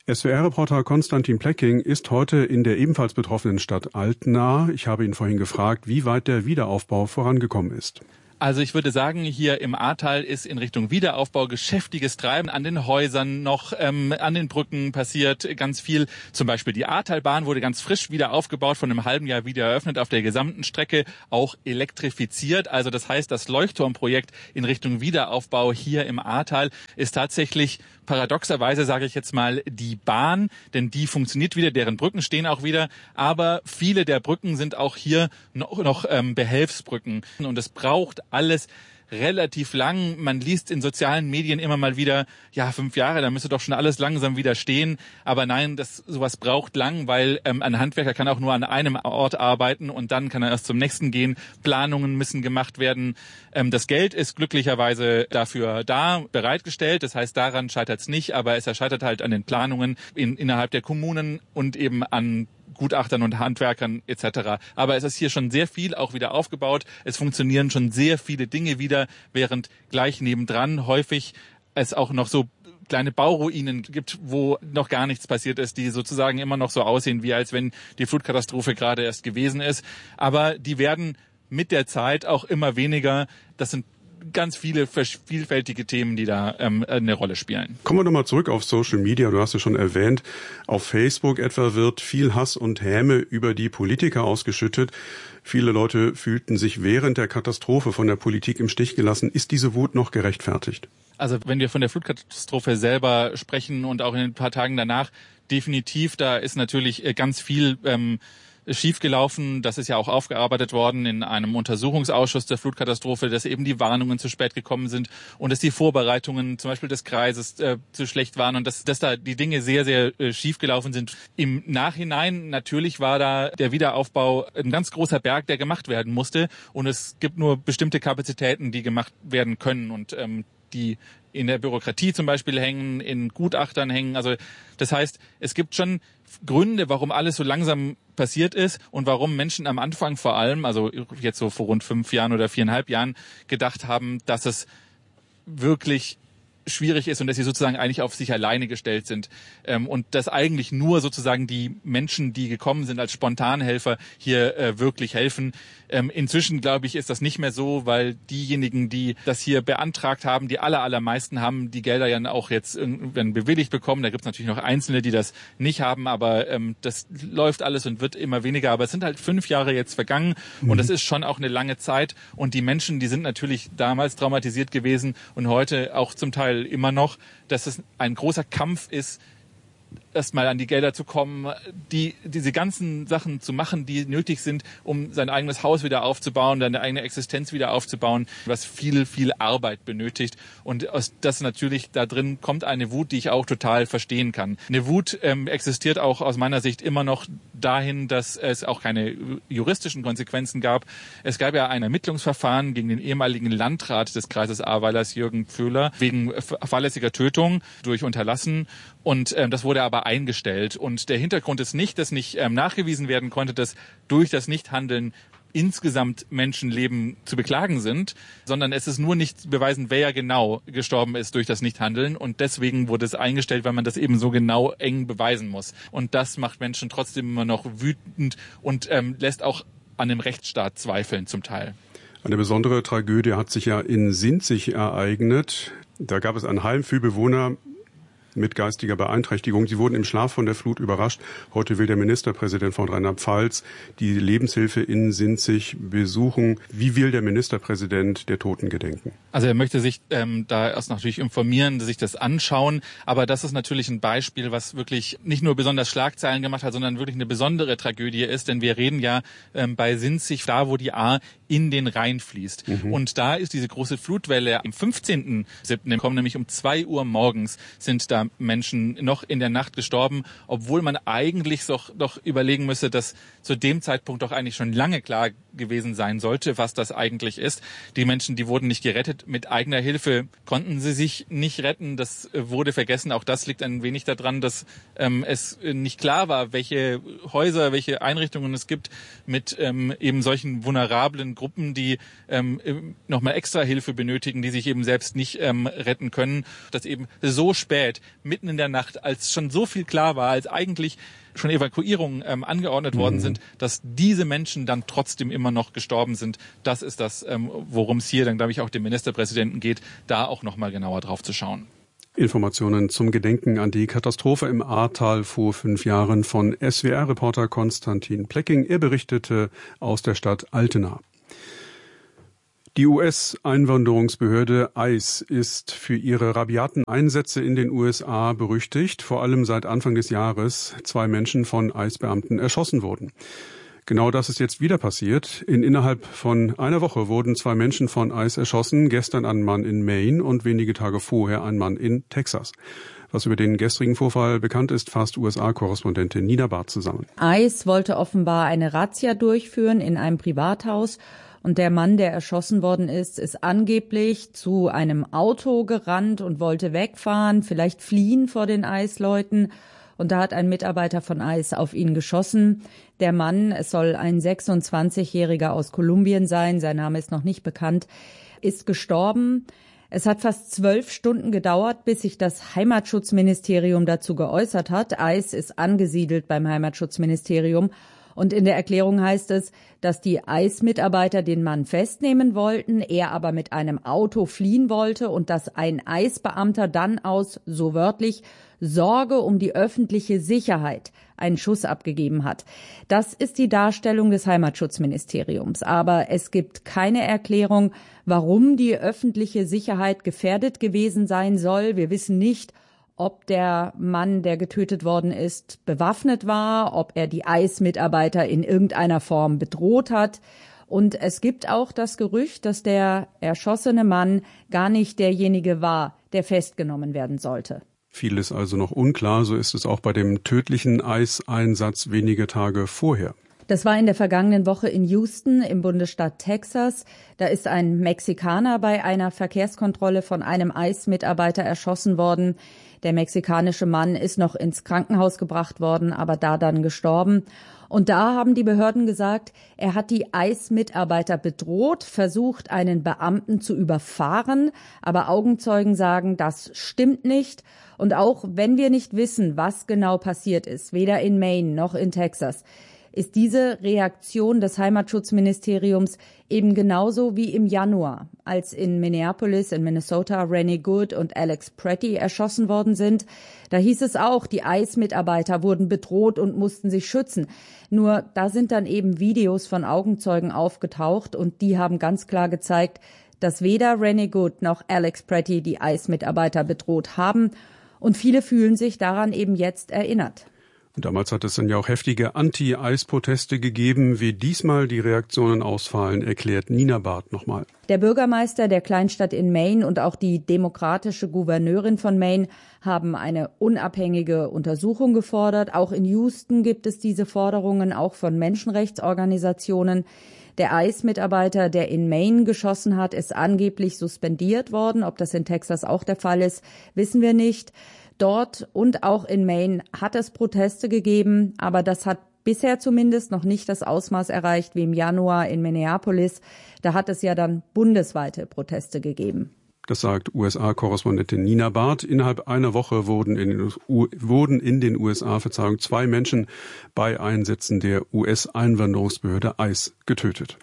S W R-Reporter Konstantin Plecking ist heute in der ebenfalls betroffenen Stadt Altena. Ich habe ihn vorhin gefragt, wie weit der Wiederaufbau vorangekommen ist.
Also ich würde sagen, hier im Ahrtal ist in Richtung Wiederaufbau geschäftiges Treiben. An den Häusern noch, ähm, an den Brücken passiert ganz viel. Zum Beispiel die Ahrtalbahn wurde ganz frisch wieder aufgebaut, von einem halben Jahr wieder eröffnet, auf der gesamten Strecke auch elektrifiziert. Also das heißt, das Leuchtturmprojekt in Richtung Wiederaufbau hier im Ahrtal ist tatsächlich paradoxerweise, sage ich jetzt mal, die Bahn, denn die funktioniert wieder, deren Brücken stehen auch wieder, aber viele der Brücken sind auch hier noch, noch ähm, Behelfsbrücken und es braucht alles relativ lang. Man liest in sozialen Medien immer mal wieder, ja, fünf Jahre, da müsste doch schon alles langsam wieder stehen. Aber nein, das sowas braucht lang, weil ähm, ein Handwerker kann auch nur an einem Ort arbeiten und dann kann er erst zum nächsten gehen. Planungen müssen gemacht werden. Ähm, das Geld ist glücklicherweise dafür da, bereitgestellt. Das heißt, daran scheitert es nicht, aber es scheitert halt an den Planungen in, innerhalb der Kommunen und eben an Gutachtern und Handwerkern et cetera. Aber es ist hier schon sehr viel auch wieder aufgebaut. Es funktionieren schon sehr viele Dinge wieder, während gleich nebendran häufig es auch noch so kleine Bauruinen gibt, wo noch gar nichts passiert ist, die sozusagen immer noch so aussehen, wie als wenn die Flutkatastrophe gerade erst gewesen ist. Aber die werden mit der Zeit auch immer weniger. Das sind ganz viele vielfältige Themen, die da ähm, eine Rolle spielen.
Kommen wir nochmal zurück auf Social Media. Du hast es schon erwähnt. Auf Facebook etwa wird viel Hass und Häme über die Politiker ausgeschüttet. Viele Leute fühlten sich während der Katastrophe von der Politik im Stich gelassen. Ist diese Wut noch gerechtfertigt?
Also wenn wir von der Flutkatastrophe selber sprechen und auch in den paar Tagen danach, definitiv, da ist natürlich ganz viel ähm, schiefgelaufen. Das ist ja auch aufgearbeitet worden in einem Untersuchungsausschuss der Flutkatastrophe, dass eben die Warnungen zu spät gekommen sind und dass die Vorbereitungen zum Beispiel des Kreises äh, zu schlecht waren und dass, dass da die Dinge sehr, sehr äh, schiefgelaufen sind. Im Nachhinein natürlich war da der Wiederaufbau ein ganz großer Berg, der gemacht werden musste und es gibt nur bestimmte Kapazitäten, die gemacht werden können und ähm, die in der Bürokratie zum Beispiel hängen, in Gutachtern hängen. Also das heißt, es gibt schon Gründe, warum alles so langsam passiert ist und warum Menschen am Anfang vor allem, also jetzt so vor rund fünf Jahren oder viereinhalb Jahren, gedacht haben, dass es wirklich schwierig ist und dass sie sozusagen eigentlich auf sich alleine gestellt sind ähm, und dass eigentlich nur sozusagen die Menschen, die gekommen sind als Spontanhelfer, hier äh, wirklich helfen. Ähm, inzwischen, glaube ich, ist das nicht mehr so, weil diejenigen, die das hier beantragt haben, die aller, allermeisten haben die Gelder ja auch jetzt irgendwann bewilligt bekommen. Da gibt es natürlich noch Einzelne, die das nicht haben, aber ähm, das läuft alles und wird immer weniger. Aber es sind halt fünf Jahre jetzt vergangen mhm. und das ist schon auch eine lange Zeit und die Menschen, die sind natürlich damals traumatisiert gewesen und heute auch zum Teil immer noch, dass es ein großer Kampf ist, erstmal an die Gelder zu kommen, die diese ganzen Sachen zu machen, die nötig sind, um sein eigenes Haus wieder aufzubauen, seine eigene Existenz wieder aufzubauen, was viel, viel Arbeit benötigt. Und aus das natürlich da drin kommt eine Wut, die ich auch total verstehen kann. Eine Wut ähm, existiert auch aus meiner Sicht immer noch dahin, dass es auch keine juristischen Konsequenzen gab. Es gab ja ein Ermittlungsverfahren gegen den ehemaligen Landrat des Kreises Ahrweilers, Jürgen Pföhler, wegen fahrlässiger Tötung durch Unterlassen. Und ähm, das wurde aber eingestellt. Und der Hintergrund ist nicht, dass nicht ähm, nachgewiesen werden konnte, dass durch das Nichthandeln insgesamt Menschenleben zu beklagen sind, sondern es ist nur nicht zu beweisen, wer genau gestorben ist durch das Nichthandeln. Und deswegen wurde es eingestellt, weil man das eben so genau eng beweisen muss. Und das macht Menschen trotzdem immer noch wütend und ähm, lässt auch an dem Rechtsstaat zweifeln zum Teil.
Eine besondere Tragödie hat sich ja in Sinzig ereignet. Da gab es ein Heim für Bewohner mit geistiger Beeinträchtigung. Sie wurden im Schlaf von der Flut überrascht. Heute will der Ministerpräsident von Rheinland-Pfalz die Lebenshilfe in Sinzig besuchen. Wie will der Ministerpräsident der Toten gedenken?
Also er möchte sich ähm, da erst natürlich informieren, sich das anschauen. Aber das ist natürlich ein Beispiel, was wirklich nicht nur besonders Schlagzeilen gemacht hat, sondern wirklich eine besondere Tragödie ist. Denn wir reden ja ähm, bei Sinzig, da wo die Ahr in den Rhein fließt. Mhm. Und da ist diese große Flutwelle am fünfzehnten siebten kommen nämlich um zwei Uhr morgens sind da Menschen noch in der Nacht gestorben, obwohl man eigentlich doch, doch überlegen müsse, dass zu dem Zeitpunkt doch eigentlich schon lange klar gewesen sein sollte, was das eigentlich ist. Die Menschen, die wurden nicht gerettet. Mit eigener Hilfe konnten sie sich nicht retten. Das wurde vergessen. Auch das liegt ein wenig daran, dass ähm, es nicht klar war, welche Häuser, welche Einrichtungen es gibt mit ähm, eben solchen vulnerablen Gruppen, die ähm, nochmal extra Hilfe benötigen, die sich eben selbst nicht ähm, retten können. Dass eben so spät mitten in der Nacht, als schon so viel klar war, als eigentlich schon Evakuierungen ähm, angeordnet mhm. worden sind, dass diese Menschen dann trotzdem immer noch gestorben sind. Das ist das, ähm, worum es hier dann, glaube ich, auch dem Ministerpräsidenten geht, da auch nochmal genauer drauf zu schauen.
Informationen zum Gedenken an die Katastrophe im Ahrtal vor fünf Jahren von S W R-Reporter Konstantin Plecking. Er berichtete aus der Stadt Altena. Die U S-Einwanderungsbehörde I C E ist für ihre rabiaten Einsätze in den U S A berüchtigt. Vor allem seit Anfang des Jahres zwei Menschen von I C E-Beamten erschossen wurden. Genau das ist jetzt wieder passiert. In innerhalb von einer Woche wurden zwei Menschen von I C E erschossen. Gestern ein Mann in Maine und wenige Tage vorher ein Mann in Texas. Was über den gestrigen Vorfall bekannt ist, fasst U S A-Korrespondentin Nina Barth zusammen.
I C E wollte offenbar eine Razzia durchführen in einem Privathaus. Und der Mann, der erschossen worden ist, ist angeblich zu einem Auto gerannt und wollte wegfahren, vielleicht fliehen vor den I C E-Leuten. Und da hat ein Mitarbeiter von I C E auf ihn geschossen. Der Mann, es soll ein sechsundzwanzigjähriger aus Kolumbien sein, sein Name ist noch nicht bekannt, ist gestorben. Es hat fast zwölf Stunden gedauert, bis sich das Heimatschutzministerium dazu geäußert hat. I C E ist angesiedelt beim Heimatschutzministerium. Und in der Erklärung heißt es, dass die I C E-Mitarbeiter den Mann festnehmen wollten, er aber mit einem Auto fliehen wollte und dass ein I C E-Beamter dann aus, so wörtlich, Sorge um die öffentliche Sicherheit einen Schuss abgegeben hat. Das ist die Darstellung des Heimatschutzministeriums. Aber es gibt keine Erklärung, warum die öffentliche Sicherheit gefährdet gewesen sein soll. Wir wissen nicht, ob der Mann, der getötet worden ist, bewaffnet war, ob er die I C E-Mitarbeiter in irgendeiner Form bedroht hat. Und es gibt auch das Gerücht, dass der erschossene Mann gar nicht derjenige war, der festgenommen werden sollte.
Vieles also noch unklar, so ist es auch bei dem tödlichen I C E-Einsatz wenige Tage vorher.
Das war in der vergangenen Woche in Houston im Bundesstaat Texas. Da ist ein Mexikaner bei einer Verkehrskontrolle von einem I C E-Mitarbeiter erschossen worden. Der mexikanische Mann ist noch ins Krankenhaus gebracht worden, aber da dann gestorben. Und da haben die Behörden gesagt, er hat die I C E-Mitarbeiter bedroht, versucht, einen Beamten zu überfahren. Aber Augenzeugen sagen, das stimmt nicht. Und auch wenn wir nicht wissen, was genau passiert ist, weder in Maine noch in Texas, ist diese Reaktion des Heimatschutzministeriums eben genauso wie im Januar, als in Minneapolis in Minnesota Rennie Good und Alex Pretty erschossen worden sind. Da hieß es auch, die I C E-Mitarbeiter wurden bedroht und mussten sich schützen. Nur da sind dann eben Videos von Augenzeugen aufgetaucht und die haben ganz klar gezeigt, dass weder Rennie Good noch Alex Pretty die I C E-Mitarbeiter bedroht haben. Und viele fühlen sich daran eben jetzt erinnert.
Damals hat es dann ja auch heftige Anti-I C E-Proteste gegeben. Wie diesmal die Reaktionen ausfallen, erklärt Nina Barth nochmal.
Der Bürgermeister der Kleinstadt in Maine und auch die demokratische Gouverneurin von Maine haben eine unabhängige Untersuchung gefordert. Auch in Houston gibt es diese Forderungen, auch von Menschenrechtsorganisationen. Der I C E-Mitarbeiter, der in Maine geschossen hat, ist angeblich suspendiert worden. Ob das in Texas auch der Fall ist, wissen wir nicht. Dort und auch in Maine hat es Proteste gegeben, aber das hat bisher zumindest noch nicht das Ausmaß erreicht wie im Januar in Minneapolis. Da hat es ja dann bundesweite Proteste gegeben.
Das sagt U S A-Korrespondentin Nina Barth. Innerhalb einer Woche wurden in den, U- wurden in den U S A Verzeihung, zwei Menschen bei Einsätzen der U S-Einwanderungsbehörde I C E getötet.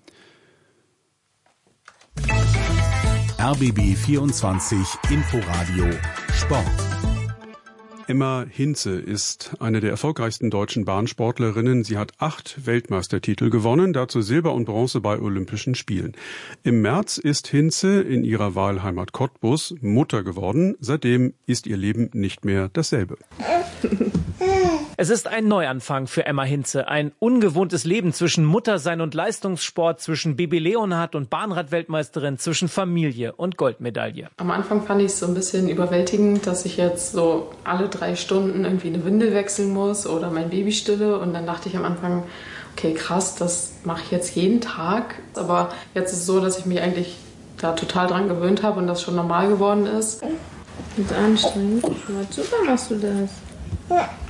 R B B vierundzwanzig Inforadio Sport.
Emma Hinze ist eine der erfolgreichsten deutschen Bahnsportlerinnen. Sie hat acht Weltmeistertitel gewonnen, dazu Silber und Bronze bei Olympischen Spielen. Im März ist Hinze in ihrer Wahlheimat Cottbus Mutter geworden. Seitdem ist ihr Leben nicht mehr dasselbe.
Es ist ein Neuanfang für Emma Hinze. Ein ungewohntes Leben zwischen Muttersein und Leistungssport, zwischen Baby Leonhard und Bahnrad-Weltmeisterin, zwischen Familie und Goldmedaille.
Am Anfang fand ich es so ein bisschen überwältigend, dass ich jetzt so alle drei Stunden irgendwie eine Windel wechseln muss oder mein Baby stille. Und dann dachte ich am Anfang, okay, krass, das mache ich jetzt jeden Tag. Aber jetzt ist es so, dass ich mich eigentlich da total dran gewöhnt habe und das schon normal geworden ist.
Das ist anstrengend. Super machst du das.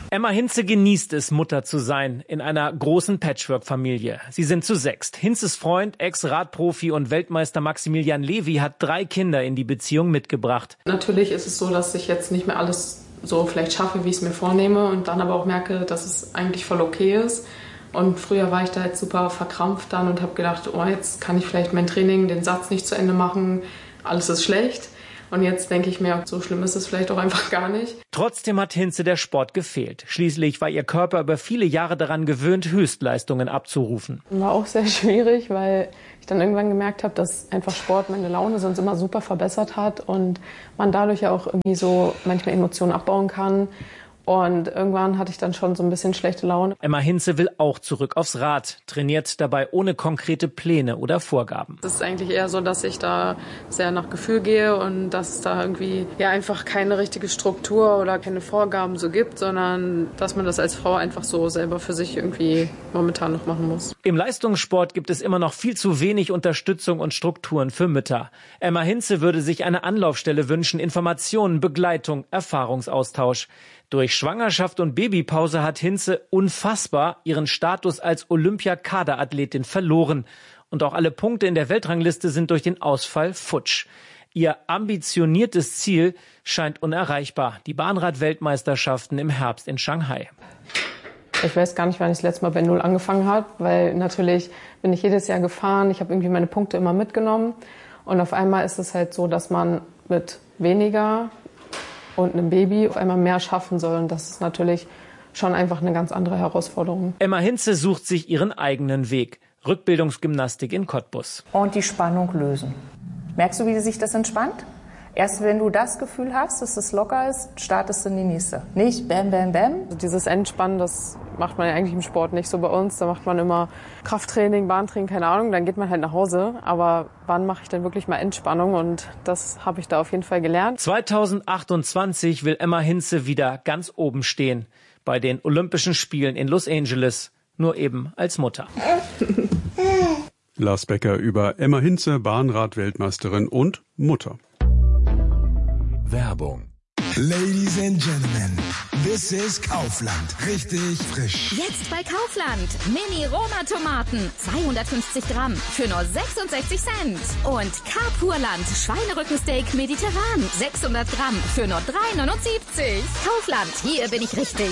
Emma Hinze genießt es, Mutter zu sein, in einer großen Patchwork-Familie. Sie sind zu sechst. Hinzes Freund, Ex-Radprofi und Weltmeister Maximilian Levy hat drei Kinder in die Beziehung mitgebracht.
Natürlich ist es so, dass ich jetzt nicht mehr alles so vielleicht schaffe, wie ich es mir vornehme und dann aber auch merke, dass es eigentlich voll okay ist. Und früher war ich da jetzt super verkrampft dann und habe gedacht, oh, jetzt kann ich vielleicht mein Training, den Satz nicht zu Ende machen, alles ist schlecht. Und jetzt denke ich mir, so schlimm ist es vielleicht auch einfach gar nicht.
Trotzdem hat Hinze der Sport gefehlt. Schließlich war ihr Körper über viele Jahre daran gewöhnt, Höchstleistungen abzurufen.
War auch sehr schwierig, weil ich dann irgendwann gemerkt habe, dass einfach Sport meine Laune sonst immer super verbessert hat und man dadurch ja auch irgendwie so manchmal Emotionen abbauen kann. Und irgendwann hatte ich dann schon so ein bisschen schlechte Laune.
Emma Hinze will auch zurück aufs Rad, trainiert dabei ohne konkrete Pläne oder Vorgaben.
Es ist eigentlich eher so, dass ich da sehr nach Gefühl gehe und dass es da irgendwie ja einfach keine richtige Struktur oder keine Vorgaben so gibt, sondern dass man das als Frau einfach so selber für sich irgendwie momentan noch machen muss.
Im Leistungssport gibt es immer noch viel zu wenig Unterstützung und Strukturen für Mütter. Emma Hinze würde sich eine Anlaufstelle wünschen, Informationen, Begleitung, Erfahrungsaustausch. Durch Schwangerschaft und Babypause hat Hinze unfassbar ihren Status als Olympiakaderathletin verloren. Und auch alle Punkte in der Weltrangliste sind durch den Ausfall futsch. Ihr ambitioniertes Ziel scheint unerreichbar. Die Bahnrad-Weltmeisterschaften im Herbst in Shanghai.
Ich weiß gar nicht, wann ich das letzte Mal bei Null angefangen habe, weil natürlich bin ich jedes Jahr gefahren. Ich habe irgendwie meine Punkte immer mitgenommen. Und auf einmal ist es halt so, dass man mit weniger und einem Baby auf einmal mehr schaffen soll. Und das ist natürlich schon einfach eine ganz andere Herausforderung.
Emma Hinze sucht sich ihren eigenen Weg. Rückbildungsgymnastik in Cottbus.
Und die Spannung lösen. Merkst du, wie sich das entspannt? Erst wenn du das Gefühl hast, dass es locker ist, startest du in die nächste. Nicht bam, bam, bam.
Also dieses Entspannen, das macht man ja eigentlich im Sport nicht so bei uns. Da macht man immer Krafttraining, Bahntraining, keine Ahnung. Dann geht man halt nach Hause. Aber wann mache ich denn wirklich mal Entspannung? Und das habe ich da auf jeden Fall gelernt.
zweitausendachtundzwanzig will Emma Hinze wieder ganz oben stehen. Bei den Olympischen Spielen in Los Angeles. Nur eben als Mutter.
Lars Becker über Emma Hinze, Bahnrad-Weltmeisterin und Mutter.
Werbung.
Ladies and Gentlemen, this is Kaufland. Richtig frisch.
Jetzt bei Kaufland. Mini-Roma-Tomaten. zweihundertfünfzig Gramm für nur sechsundsechzig Cent. Und Carpurland Schweinerückensteak mediterran. sechshundert Gramm für nur drei neunundsiebzig. Kaufland, hier bin ich richtig.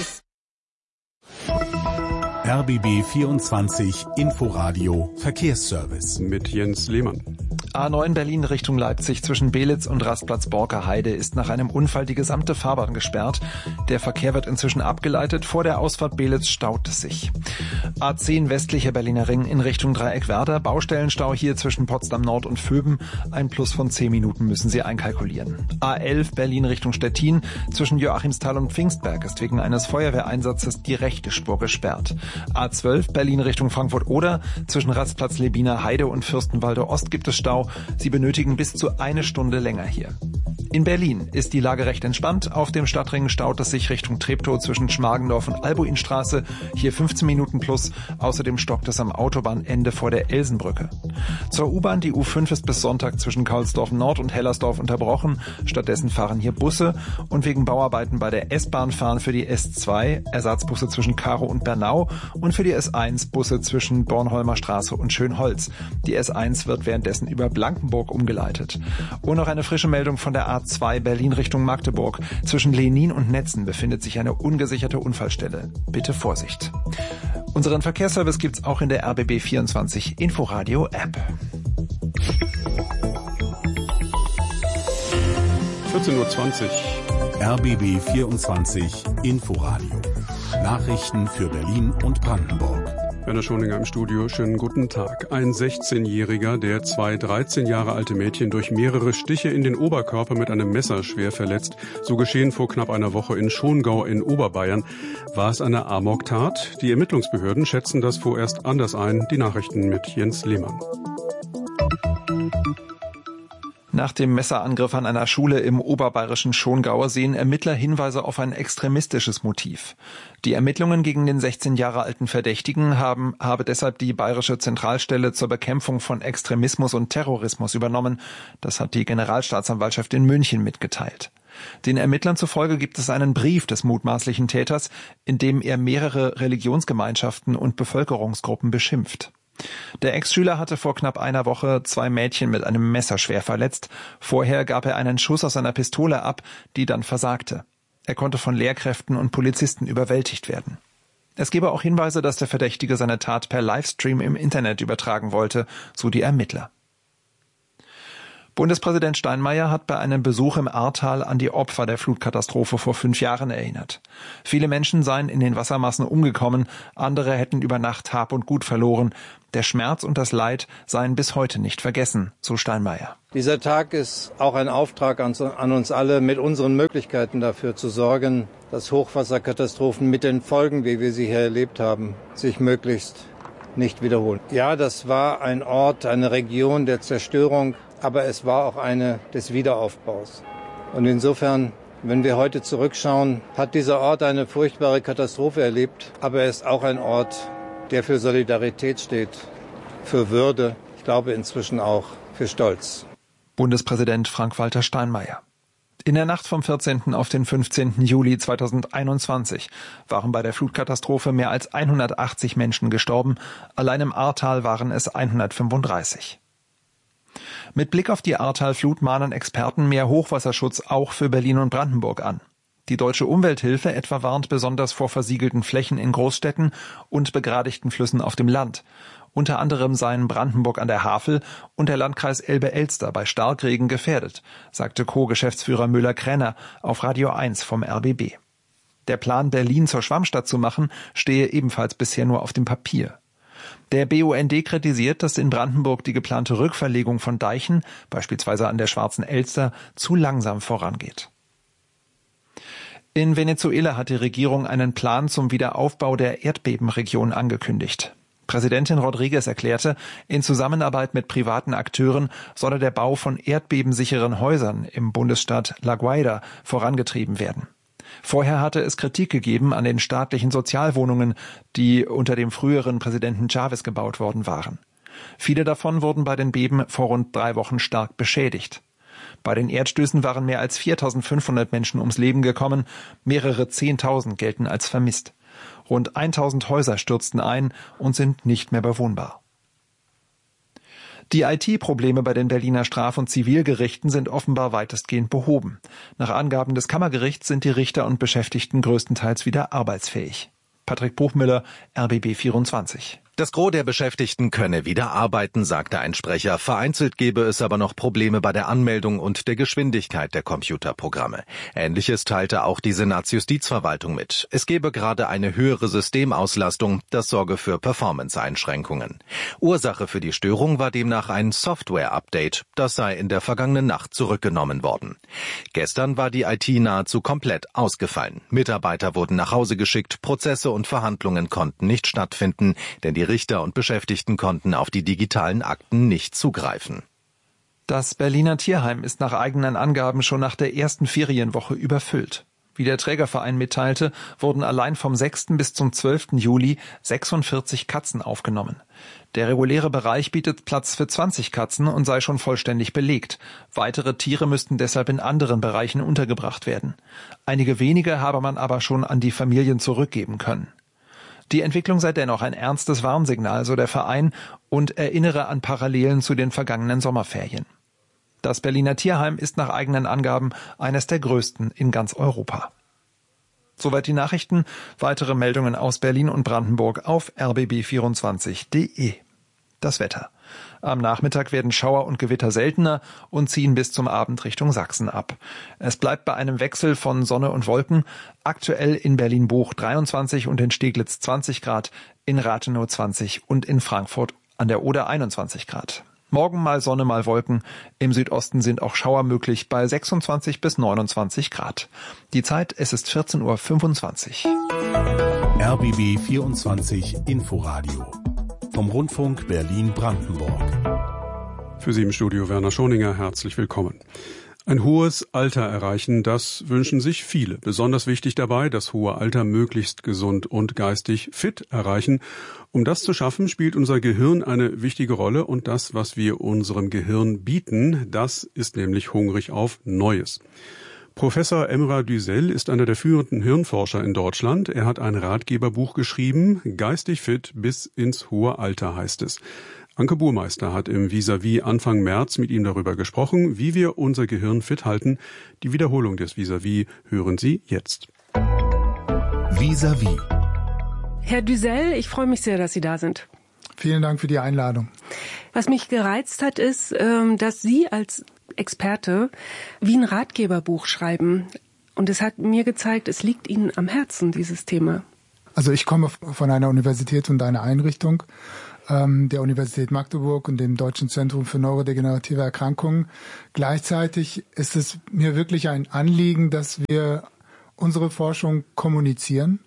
R B B vierundzwanzig Inforadio Verkehrsservice
mit Jens Lehmann.
A neun Berlin Richtung Leipzig zwischen Belitz und Rastplatz Borker-Heide ist nach einem Unfall die gesamte Fahrbahn gesperrt. Der Verkehr wird inzwischen abgeleitet. Vor der Ausfahrt Belitz staut es sich. A zehn westlicher Berliner Ring in Richtung Dreieck-Werder. Baustellenstau hier zwischen Potsdam Nord und Vöben. Ein Plus von zehn Minuten müssen Sie einkalkulieren. A elf Berlin Richtung Stettin zwischen Joachimsthal und Pfingstberg ist wegen eines Feuerwehreinsatzes die rechte Spur gesperrt. A zwölf Berlin Richtung Frankfurt-Oder zwischen Rastplatz Lebiner Heide und Fürstenwalde Ost gibt es Stau. Sie benötigen bis zu eine Stunde länger hier. In Berlin ist die Lage recht entspannt. Auf dem Stadtring staut es sich Richtung Treptow zwischen Schmargendorf und Albuinstraße. Hier fünfzehn Minuten plus. Außerdem stockt es am Autobahnende vor der Elsenbrücke. Zur U-Bahn, die U fünf ist bis Sonntag zwischen Kaulsdorf Nord und Hellersdorf unterbrochen. Stattdessen fahren hier Busse. Und wegen Bauarbeiten bei der S-Bahn fahren für die S zwei Ersatzbusse zwischen Karow und Bernau und für die S eins Busse zwischen Bornholmer Straße und Schönholz. Die S eins wird währenddessen über Blankenburg umgeleitet. Und noch eine frische Meldung von der A zwei Berlin Richtung Magdeburg. Zwischen Lenin und Netzen befindet sich eine ungesicherte Unfallstelle. Bitte Vorsicht. Unseren Verkehrsservice gibt's auch in der R B B vierundzwanzig Inforadio App.
vierzehn Uhr zwanzig.
R B B vierundzwanzig Inforadio. Nachrichten für Berlin und Brandenburg.
Werner Schoninger im Studio, schönen guten Tag. Ein sechzehnjähriger, der zwei dreizehn Jahre alte Mädchen durch mehrere Stiche in den Oberkörper mit einem Messer schwer verletzt. So geschehen vor knapp einer Woche in Schongau in Oberbayern. War es eine Amoktat? Die Ermittlungsbehörden schätzen das vorerst anders ein. Die Nachrichten mit Jens Lehmann.
Nach dem Messerangriff an einer Schule im oberbayerischen Schongau sehen Ermittler Hinweise auf ein extremistisches Motiv. Die Ermittlungen gegen den sechzehn Jahre alten Verdächtigen haben, habe deshalb die Bayerische Zentralstelle zur Bekämpfung von Extremismus und Terrorismus übernommen. Das hat die Generalstaatsanwaltschaft in München mitgeteilt. Den Ermittlern zufolge gibt es einen Brief des mutmaßlichen Täters, in dem er mehrere Religionsgemeinschaften und Bevölkerungsgruppen beschimpft. Der Ex-Schüler hatte vor knapp einer Woche zwei Mädchen mit einem Messer schwer verletzt. Vorher gab er einen Schuss aus seiner Pistole ab, die dann versagte. Er konnte von Lehrkräften und Polizisten überwältigt werden. Es gebe auch Hinweise, dass der Verdächtige seine Tat per Livestream im Internet übertragen wollte, so die Ermittler. Bundespräsident Steinmeier hat bei einem Besuch im Ahrtal an die Opfer der Flutkatastrophe vor fünf Jahren erinnert. Viele Menschen seien in den Wassermassen umgekommen, andere hätten über Nacht Hab und Gut verloren. Der Schmerz und das Leid seien bis heute nicht vergessen, so Steinmeier.
Dieser Tag ist auch ein Auftrag an uns alle, mit unseren Möglichkeiten dafür zu sorgen, dass Hochwasserkatastrophen mit den Folgen, wie wir sie hier erlebt haben, sich möglichst nicht wiederholen. Ja, das war ein Ort, eine Region der Zerstörung, aber es war auch eine des Wiederaufbaus. Und insofern, wenn wir heute zurückschauen, hat dieser Ort eine furchtbare Katastrophe erlebt, aber er ist auch ein Ort, der für Solidarität steht, für Würde, ich glaube inzwischen auch für Stolz.
Bundespräsident Frank-Walter Steinmeier. In der Nacht vom vierzehnten auf den fünfzehnten Juli zweitausendeinundzwanzig waren bei der Flutkatastrophe mehr als hundertachtzig Menschen gestorben. Allein im Ahrtal waren es hundertfünfunddreißig. Mit Blick auf die Ahrtal-Flut mahnen Experten mehr Hochwasserschutz auch für Berlin und Brandenburg an. Die Deutsche Umwelthilfe etwa warnt besonders vor versiegelten Flächen in Großstädten und begradigten Flüssen auf dem Land. Unter anderem seien Brandenburg an der Havel und der Landkreis Elbe-Elster bei Starkregen gefährdet, sagte Co-Geschäftsführer Müller-Krenner auf Radio eins vom R B B. Der Plan, Berlin zur Schwammstadt zu machen, stehe ebenfalls bisher nur auf dem Papier. Der B U N D kritisiert, dass in Brandenburg die geplante Rückverlegung von Deichen, beispielsweise an der Schwarzen Elster, zu langsam vorangeht. In Venezuela hat die Regierung einen Plan zum Wiederaufbau der Erdbebenregion angekündigt. Präsidentin Rodriguez erklärte, in Zusammenarbeit mit privaten Akteuren solle der Bau von erdbebensicheren Häusern im Bundesstaat La Guaira vorangetrieben werden. Vorher hatte es Kritik gegeben an den staatlichen Sozialwohnungen, die unter dem früheren Präsidenten Chávez gebaut worden waren. Viele davon wurden bei den Beben vor rund drei Wochen stark beschädigt. Bei den Erdstößen waren mehr als viertausendfünfhundert Menschen ums Leben gekommen, mehrere Zehntausend gelten als vermisst. Rund tausend Häuser stürzten ein und sind nicht mehr bewohnbar. Die I T-Probleme bei den Berliner Straf- und Zivilgerichten sind offenbar weitestgehend behoben. Nach Angaben des Kammergerichts sind die Richter und Beschäftigten größtenteils wieder arbeitsfähig. Patrick Buchmüller, R B B vierundzwanzig.
Das Gros der Beschäftigten könne wieder arbeiten, sagte ein Sprecher. Vereinzelt gebe es aber noch Probleme bei der Anmeldung und der Geschwindigkeit der Computerprogramme. Ähnliches teilte auch die Senatsjustizverwaltung mit. Es gebe gerade eine höhere Systemauslastung, das sorge für Performance-Einschränkungen. Ursache für die Störung war demnach ein Software-Update. Das sei in der vergangenen Nacht zurückgenommen worden. Gestern war die I T nahezu komplett ausgefallen. Mitarbeiter wurden nach Hause geschickt, Prozesse und Verhandlungen konnten nicht stattfinden, denn die Richter und Beschäftigten konnten auf die digitalen Akten nicht zugreifen.
Das Berliner Tierheim ist nach eigenen Angaben schon nach der ersten Ferienwoche überfüllt. Wie der Trägerverein mitteilte, wurden allein vom sechsten bis zum zwölften Juli sechsundvierzig Katzen aufgenommen. Der reguläre Bereich bietet Platz für zwanzig Katzen und sei schon vollständig belegt. Weitere Tiere müssten deshalb in anderen Bereichen untergebracht werden. Einige wenige habe man aber schon an die Familien zurückgeben können. Die Entwicklung sei dennoch ein ernstes Warnsignal, so der Verein, und erinnere an Parallelen zu den vergangenen Sommerferien. Das Berliner Tierheim ist nach eigenen Angaben eines der größten in ganz Europa. Soweit die Nachrichten. Weitere Meldungen aus Berlin und Brandenburg auf r b b vierundzwanzig punkt d e. Das Wetter. Am Nachmittag werden Schauer und Gewitter seltener und ziehen bis zum Abend Richtung Sachsen ab. Es bleibt bei einem Wechsel von Sonne und Wolken. Aktuell in Berlin-Buch dreiundzwanzig und in Steglitz zwanzig Grad, in Rathenow zwanzig und in Frankfurt an der Oder einundzwanzig Grad. Morgen mal Sonne, mal Wolken. Im Südosten sind auch Schauer möglich bei sechsundzwanzig bis neunundzwanzig Grad. Die Zeit, es ist vierzehn Uhr fünfundzwanzig.
R B B vierundzwanzig Inforadio vom Rundfunk Berlin-Brandenburg.
Für Sie im Studio Werner Schoninger, herzlich willkommen. Ein hohes Alter erreichen, das wünschen sich viele. Besonders wichtig dabei, das hohe Alter möglichst gesund und geistig fit erreichen. Um das zu schaffen, spielt unser Gehirn eine wichtige Rolle und das, was wir unserem Gehirn bieten, das ist nämlich hungrig auf Neues. Professor Emrah Düzel ist einer der führenden Hirnforscher in Deutschland. Er hat ein Ratgeberbuch geschrieben, Geistig fit bis ins hohe Alter heißt es. Anke Burmeister hat im Vis-à-vis Anfang März mit ihm darüber gesprochen, wie wir unser Gehirn fit halten. Die Wiederholung des Vis-à-vis hören Sie jetzt.
Vis-à-vis.
Herr Düzel, ich freue mich sehr, dass Sie da sind.
Vielen Dank für die Einladung.
Was mich gereizt hat, ist, dass Sie als Experte wie ein Ratgeberbuch schreiben. Und es hat mir gezeigt, es liegt Ihnen am Herzen, dieses Thema.
Also ich komme von einer Universität und einer Einrichtung, ähm, der Universität Magdeburg und dem Deutschen Zentrum für neurodegenerative Erkrankungen. Gleichzeitig ist es mir wirklich ein Anliegen, dass wir unsere Forschung kommunizieren.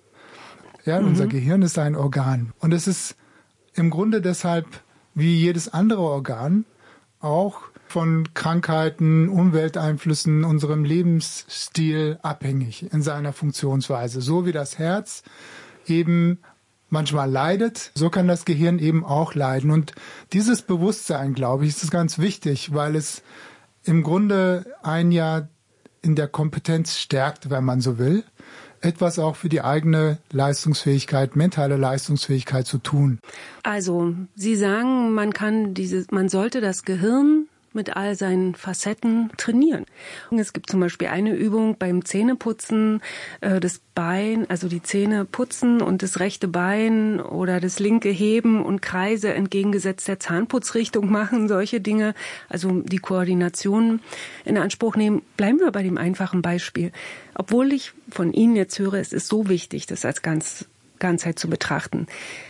Ja, mhm. Unser Gehirn ist ein Organ. Und es ist im Grunde deshalb, wie jedes andere Organ, auch von Krankheiten, Umwelteinflüssen, unserem Lebensstil abhängig in seiner Funktionsweise. So wie das Herz eben manchmal leidet, so kann das Gehirn eben auch leiden. Und dieses Bewusstsein, glaube ich, ist ganz wichtig, weil es im Grunde ein Jahr in der Kompetenz stärkt, wenn man so will, etwas auch für die eigene Leistungsfähigkeit, mentale Leistungsfähigkeit zu tun.
Also, Sie sagen, man kann dieses, man sollte das Gehirn mit all seinen Facetten trainieren. Und es gibt zum Beispiel eine Übung beim Zähneputzen, äh, das Bein, also die Zähne putzen und das rechte Bein oder das linke heben und Kreise entgegengesetzt der Zahnputzrichtung machen, solche Dinge, also die Koordination in Anspruch nehmen. Bleiben wir bei dem einfachen Beispiel. Obwohl ich von Ihnen jetzt höre, es ist so wichtig, das als ganz, Ganzheit zu betrachten,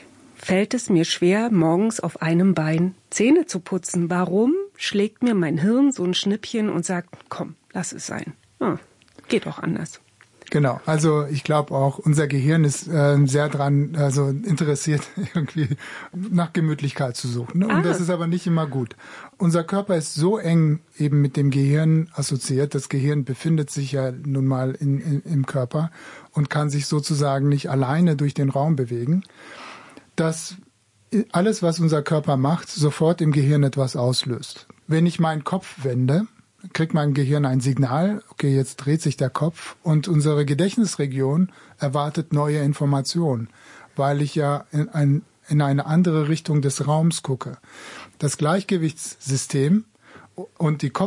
fällt es mir schwer, morgens auf einem Bein Zähne zu putzen. Warum schlägt mir mein Hirn so ein Schnippchen und sagt, komm, lass es sein. Ah, geht auch anders.
Genau, also ich glaube auch, unser Gehirn ist äh, sehr dran, also interessiert, irgendwie nach Gemütlichkeit zu suchen. Ne? Und ah. das ist aber nicht immer gut. Unser Körper ist so eng eben mit dem Gehirn assoziiert. Das Gehirn befindet sich ja nun mal in, in, im Körper und kann sich sozusagen nicht alleine durch den Raum bewegen, dass alles, was unser Körper macht, sofort im Gehirn etwas auslöst. Wenn ich meinen Kopf wende, kriegt mein Gehirn ein Signal, okay, jetzt dreht sich der Kopf und unsere Gedächtnisregion erwartet neue Informationen, weil ich ja in, ein, in eine andere Richtung des Raums gucke. Das Gleichgewichtssystem und die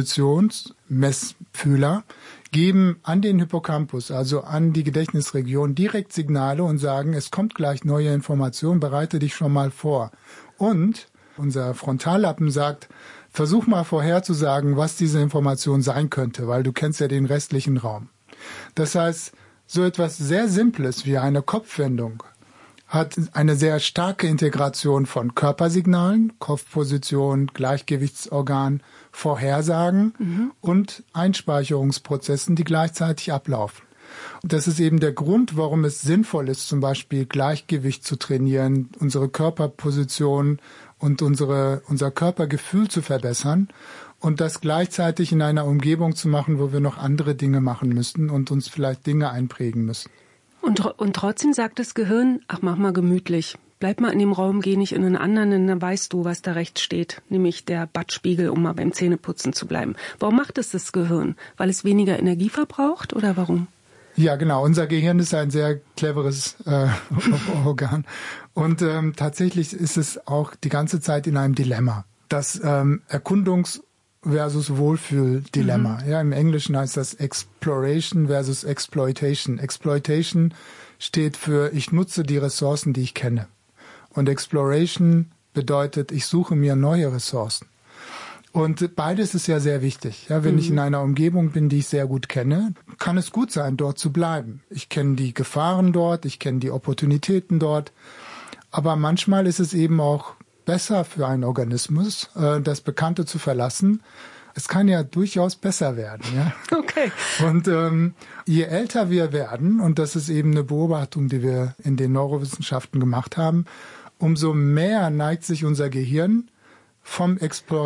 Kopfpositionsmessfühler geben an den Hippocampus, also an die Gedächtnisregion, direkt Signale und sagen, es kommt gleich neue Information, bereite dich schon mal vor. Und unser Frontallappen sagt, versuch mal vorherzusagen, was diese Information sein könnte, weil du kennst ja den restlichen Raum. Das heißt, so etwas sehr Simples wie eine Kopfwendung hat eine sehr starke Integration von Körpersignalen, Kopfposition, Gleichgewichtsorgan, Vorhersagen mhm. und Einspeicherungsprozessen, die gleichzeitig ablaufen. Und das ist eben der Grund, warum es sinnvoll ist, zum Beispiel Gleichgewicht zu trainieren, unsere Körperposition und unsere, unser Körpergefühl zu verbessern und das gleichzeitig in einer Umgebung zu machen, wo wir noch andere Dinge machen müssen und uns vielleicht Dinge einprägen müssen.
Und, und trotzdem sagt das Gehirn, ach, mach mal gemütlich. Bleib mal in dem Raum, geh nicht in einen anderen, denn dann weißt du, was da rechts steht, nämlich der Badspiegel, um mal beim Zähneputzen zu bleiben. Warum macht es das Gehirn? Weil es weniger Energie verbraucht oder warum?
Ja, genau. Unser Gehirn ist ein sehr cleveres äh, Organ. Und ähm, tatsächlich ist es auch die ganze Zeit in einem Dilemma. Das ähm, Erkundungs- versus Wohlfühl-Dilemma. Mhm. Ja, im Englischen heißt das Exploration versus Exploitation. Exploitation steht für, ich nutze die Ressourcen, die ich kenne. Und Exploration bedeutet, ich suche mir neue Ressourcen. Und beides ist ja sehr wichtig. Ja, wenn mhm. ich in einer Umgebung bin, die ich sehr gut kenne, kann es gut sein, dort zu bleiben. Ich kenne die Gefahren dort, ich kenne die Opportunitäten dort. Aber manchmal ist es eben auch besser für einen Organismus, äh, das Bekannte zu verlassen. Es kann ja durchaus besser werden. Ja?
Okay.
Und ähm, je älter wir werden, und das ist eben eine Beobachtung, die wir in den Neurowissenschaften gemacht haben, umso mehr neigt sich unser Gehirn vom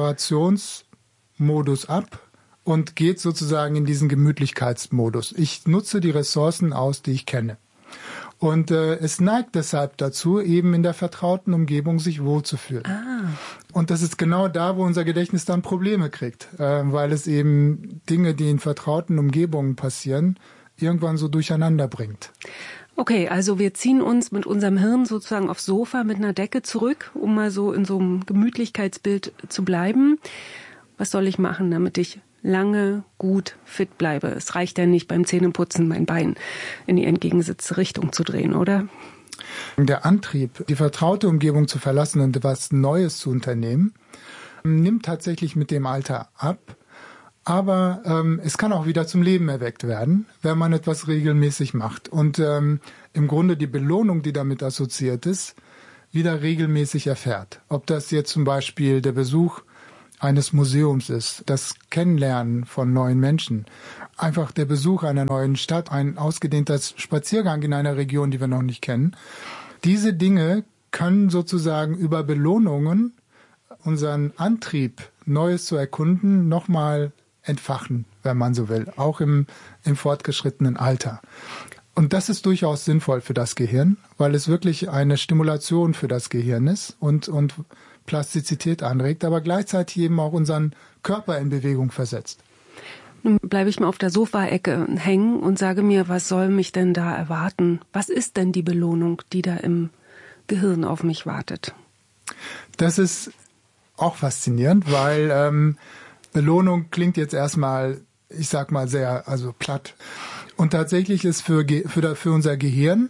Explorationsmodus ab und geht sozusagen in diesen Gemütlichkeitsmodus. Ich nutze die Ressourcen aus, die ich kenne. Und äh, es neigt deshalb dazu, eben in der vertrauten Umgebung sich wohlzufühlen.
Ah.
Und das ist genau da, wo unser Gedächtnis dann Probleme kriegt, äh, weil es eben Dinge, die in vertrauten Umgebungen passieren, irgendwann so durcheinander bringt.
Okay, also wir ziehen uns mit unserem Hirn sozusagen aufs Sofa mit einer Decke zurück, um mal so in so einem Gemütlichkeitsbild zu bleiben. Was soll ich machen, damit ich lange gut fit bleibe? Es reicht ja nicht beim Zähneputzen mein Bein in die entgegengesetzte Richtung zu drehen, oder?
Der Antrieb, die vertraute Umgebung zu verlassen und etwas Neues zu unternehmen, nimmt tatsächlich mit dem Alter ab. Aber ähm, es kann auch wieder zum Leben erweckt werden, wenn man etwas regelmäßig macht. Und ähm, im Grunde die Belohnung, die damit assoziiert ist, wieder regelmäßig erfährt. Ob das jetzt zum Beispiel der Besuch eines Museums ist, das Kennenlernen von neuen Menschen, einfach der Besuch einer neuen Stadt, ein ausgedehnter Spaziergang in einer Region, die wir noch nicht kennen. Diese Dinge können sozusagen über Belohnungen unseren Antrieb, Neues zu erkunden, nochmal entfachen, wenn man so will, auch im, im fortgeschrittenen Alter. Und das ist durchaus sinnvoll für das Gehirn, weil es wirklich eine Stimulation für das Gehirn ist und, und Plastizität anregt, aber gleichzeitig eben auch unseren Körper in Bewegung versetzt.
Nun bleibe ich mal auf der Sofaecke hängen und sage mir, was soll mich denn da erwarten? Was ist denn die Belohnung, die da im Gehirn auf mich wartet?
Das ist auch faszinierend, weil ähm, Belohnung klingt jetzt erstmal, ich sag mal sehr, also platt. Und tatsächlich ist für, für, für unser Gehirn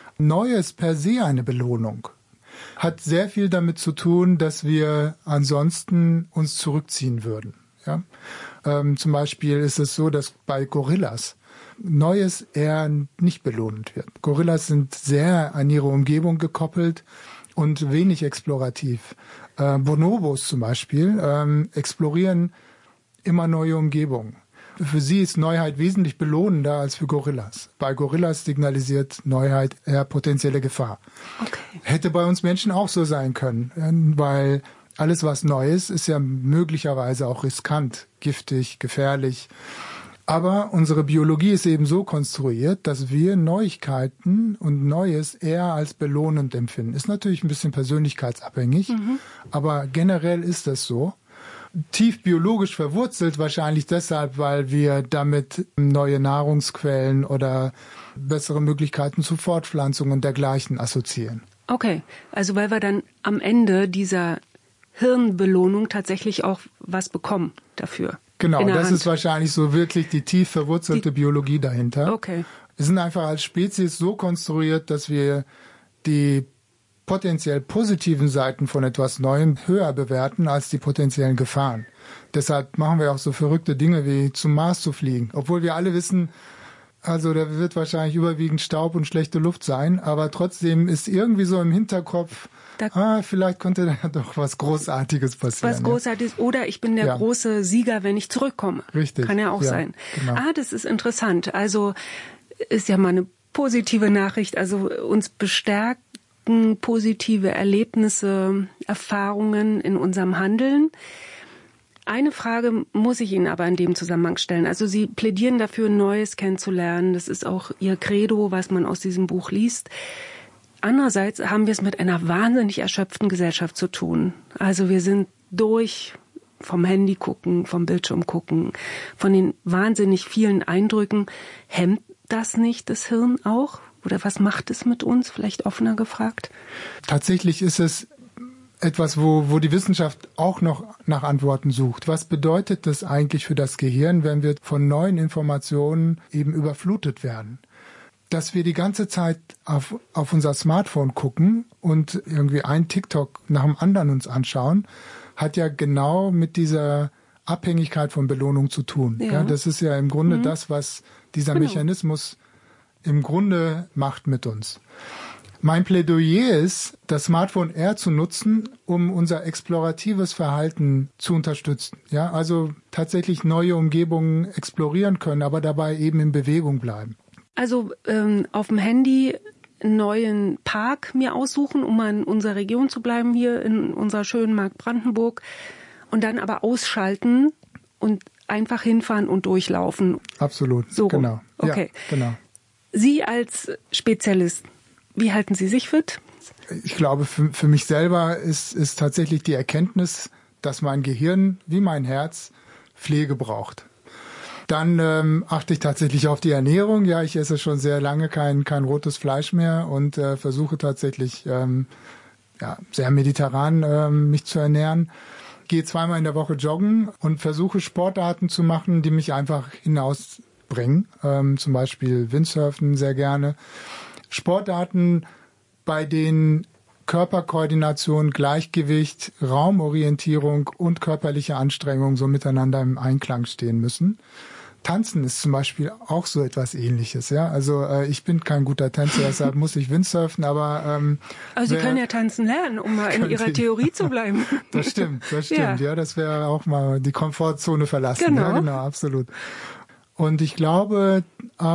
Neues per se eine Belohnung. Hat sehr viel damit zu tun, dass wir ansonsten uns zurückziehen würden. Ja? Ähm, zum Beispiel ist es so, dass bei Gorillas Neues eher nicht belohnend wird. Gorillas sind sehr an ihre Umgebung gekoppelt und wenig explorativ. Äh, Bonobos zum Beispiel ähm, explorieren immer neue Umgebungen. Für sie ist Neuheit wesentlich belohnender als für Gorillas. Bei Gorillas signalisiert Neuheit eher potenzielle Gefahr. Okay. Hätte bei uns Menschen auch so sein können, weil alles, was neu ist, ist ja möglicherweise auch riskant, giftig, gefährlich. Aber unsere Biologie ist eben so konstruiert, dass wir Neuigkeiten und Neues eher als belohnend empfinden. Ist natürlich ein bisschen persönlichkeitsabhängig, mhm. aber generell ist das so. Tief biologisch verwurzelt, wahrscheinlich deshalb, weil wir damit neue Nahrungsquellen oder bessere Möglichkeiten zur Fortpflanzung und dergleichen assoziieren.
Okay, also weil wir dann am Ende dieser Hirnbelohnung tatsächlich auch was bekommen dafür.
Genau, das Hand. Ist wahrscheinlich so wirklich die tief verwurzelte die, Biologie dahinter.
Okay.
Wir sind einfach als Spezies so konstruiert, dass wir die potenziell positiven Seiten von etwas Neuem höher bewerten als die potenziellen Gefahren. Deshalb machen wir auch so verrückte Dinge wie zum Mars zu fliegen. Obwohl wir alle wissen, also da wird wahrscheinlich überwiegend Staub und schlechte Luft sein, aber trotzdem ist irgendwie so im Hinterkopf, da ah, vielleicht könnte da doch was Großartiges passieren.
Was Großartiges ja. Oder ich bin der ja. große Sieger, wenn ich zurückkomme.
Richtig.
Kann ja auch
ja,
sein.
Genau.
Ah, das ist interessant. Also ist ja mal eine positive Nachricht. Also uns bestärkt positive Erlebnisse, Erfahrungen in unserem Handeln. Eine Frage muss ich Ihnen aber in dem Zusammenhang stellen. Also Sie plädieren dafür, Neues kennenzulernen. Das ist auch Ihr Credo, was man aus diesem Buch liest. Andererseits haben wir es mit einer wahnsinnig erschöpften Gesellschaft zu tun. Also wir sind durch vom Handy gucken, vom Bildschirm gucken, von den wahnsinnig vielen Eindrücken. Hemmt das nicht das Hirn auch? Oder was macht es mit uns? Vielleicht offener gefragt.
Tatsächlich ist es etwas, wo, wo die Wissenschaft auch noch nach Antworten sucht. Was bedeutet das eigentlich für das Gehirn, wenn wir von neuen Informationen eben überflutet werden? Dass wir die ganze Zeit auf, auf unser Smartphone gucken und irgendwie ein TikTok nach dem anderen uns anschauen, hat ja genau mit dieser Abhängigkeit von Belohnung zu tun. Ja. Ja, das ist ja im Grunde mhm. das, was dieser genau. Mechanismus im Grunde macht mit uns. Mein Plädoyer ist, das Smartphone eher zu nutzen, um unser exploratives Verhalten zu unterstützen. Ja, also tatsächlich neue Umgebungen explorieren können, aber dabei eben in Bewegung bleiben.
Also ähm, auf dem Handy einen neuen Park mir aussuchen, um mal in unserer Region zu bleiben, hier in unserer schönen Mark Brandenburg, und dann aber ausschalten und einfach hinfahren und durchlaufen.
Absolut,
so
genau.
Okay.
Ja, genau.
Sie als Spezialist, wie halten Sie sich fit?
Ich glaube, für, für mich selber ist, ist tatsächlich die Erkenntnis, dass mein Gehirn wie mein Herz Pflege braucht. Dann ähm, achte ich tatsächlich auf die Ernährung. Ja, ich esse schon sehr lange kein, kein rotes Fleisch mehr und äh, versuche tatsächlich ähm, ja, sehr mediterran ähm, mich zu ernähren. Gehe zweimal in der Woche joggen und versuche Sportarten zu machen, die mich einfach hinausbringen. Ähm, zum Beispiel Windsurfen sehr gerne. Sportarten, bei denen Körperkoordination, Gleichgewicht, Raumorientierung und körperliche Anstrengung so miteinander im Einklang stehen müssen. Tanzen ist zum Beispiel auch so etwas Ähnliches. Ja, also äh, ich bin kein guter Tänzer, deshalb muss ich Windsurfen, aber ähm,
also Sie können ja tanzen lernen, um mal in Ihrer Theorie zu bleiben.
Das stimmt, das stimmt. Ja, ja, das wäre auch mal die Komfortzone verlassen.
Genau.
Ja, genau, absolut. Und ich glaube,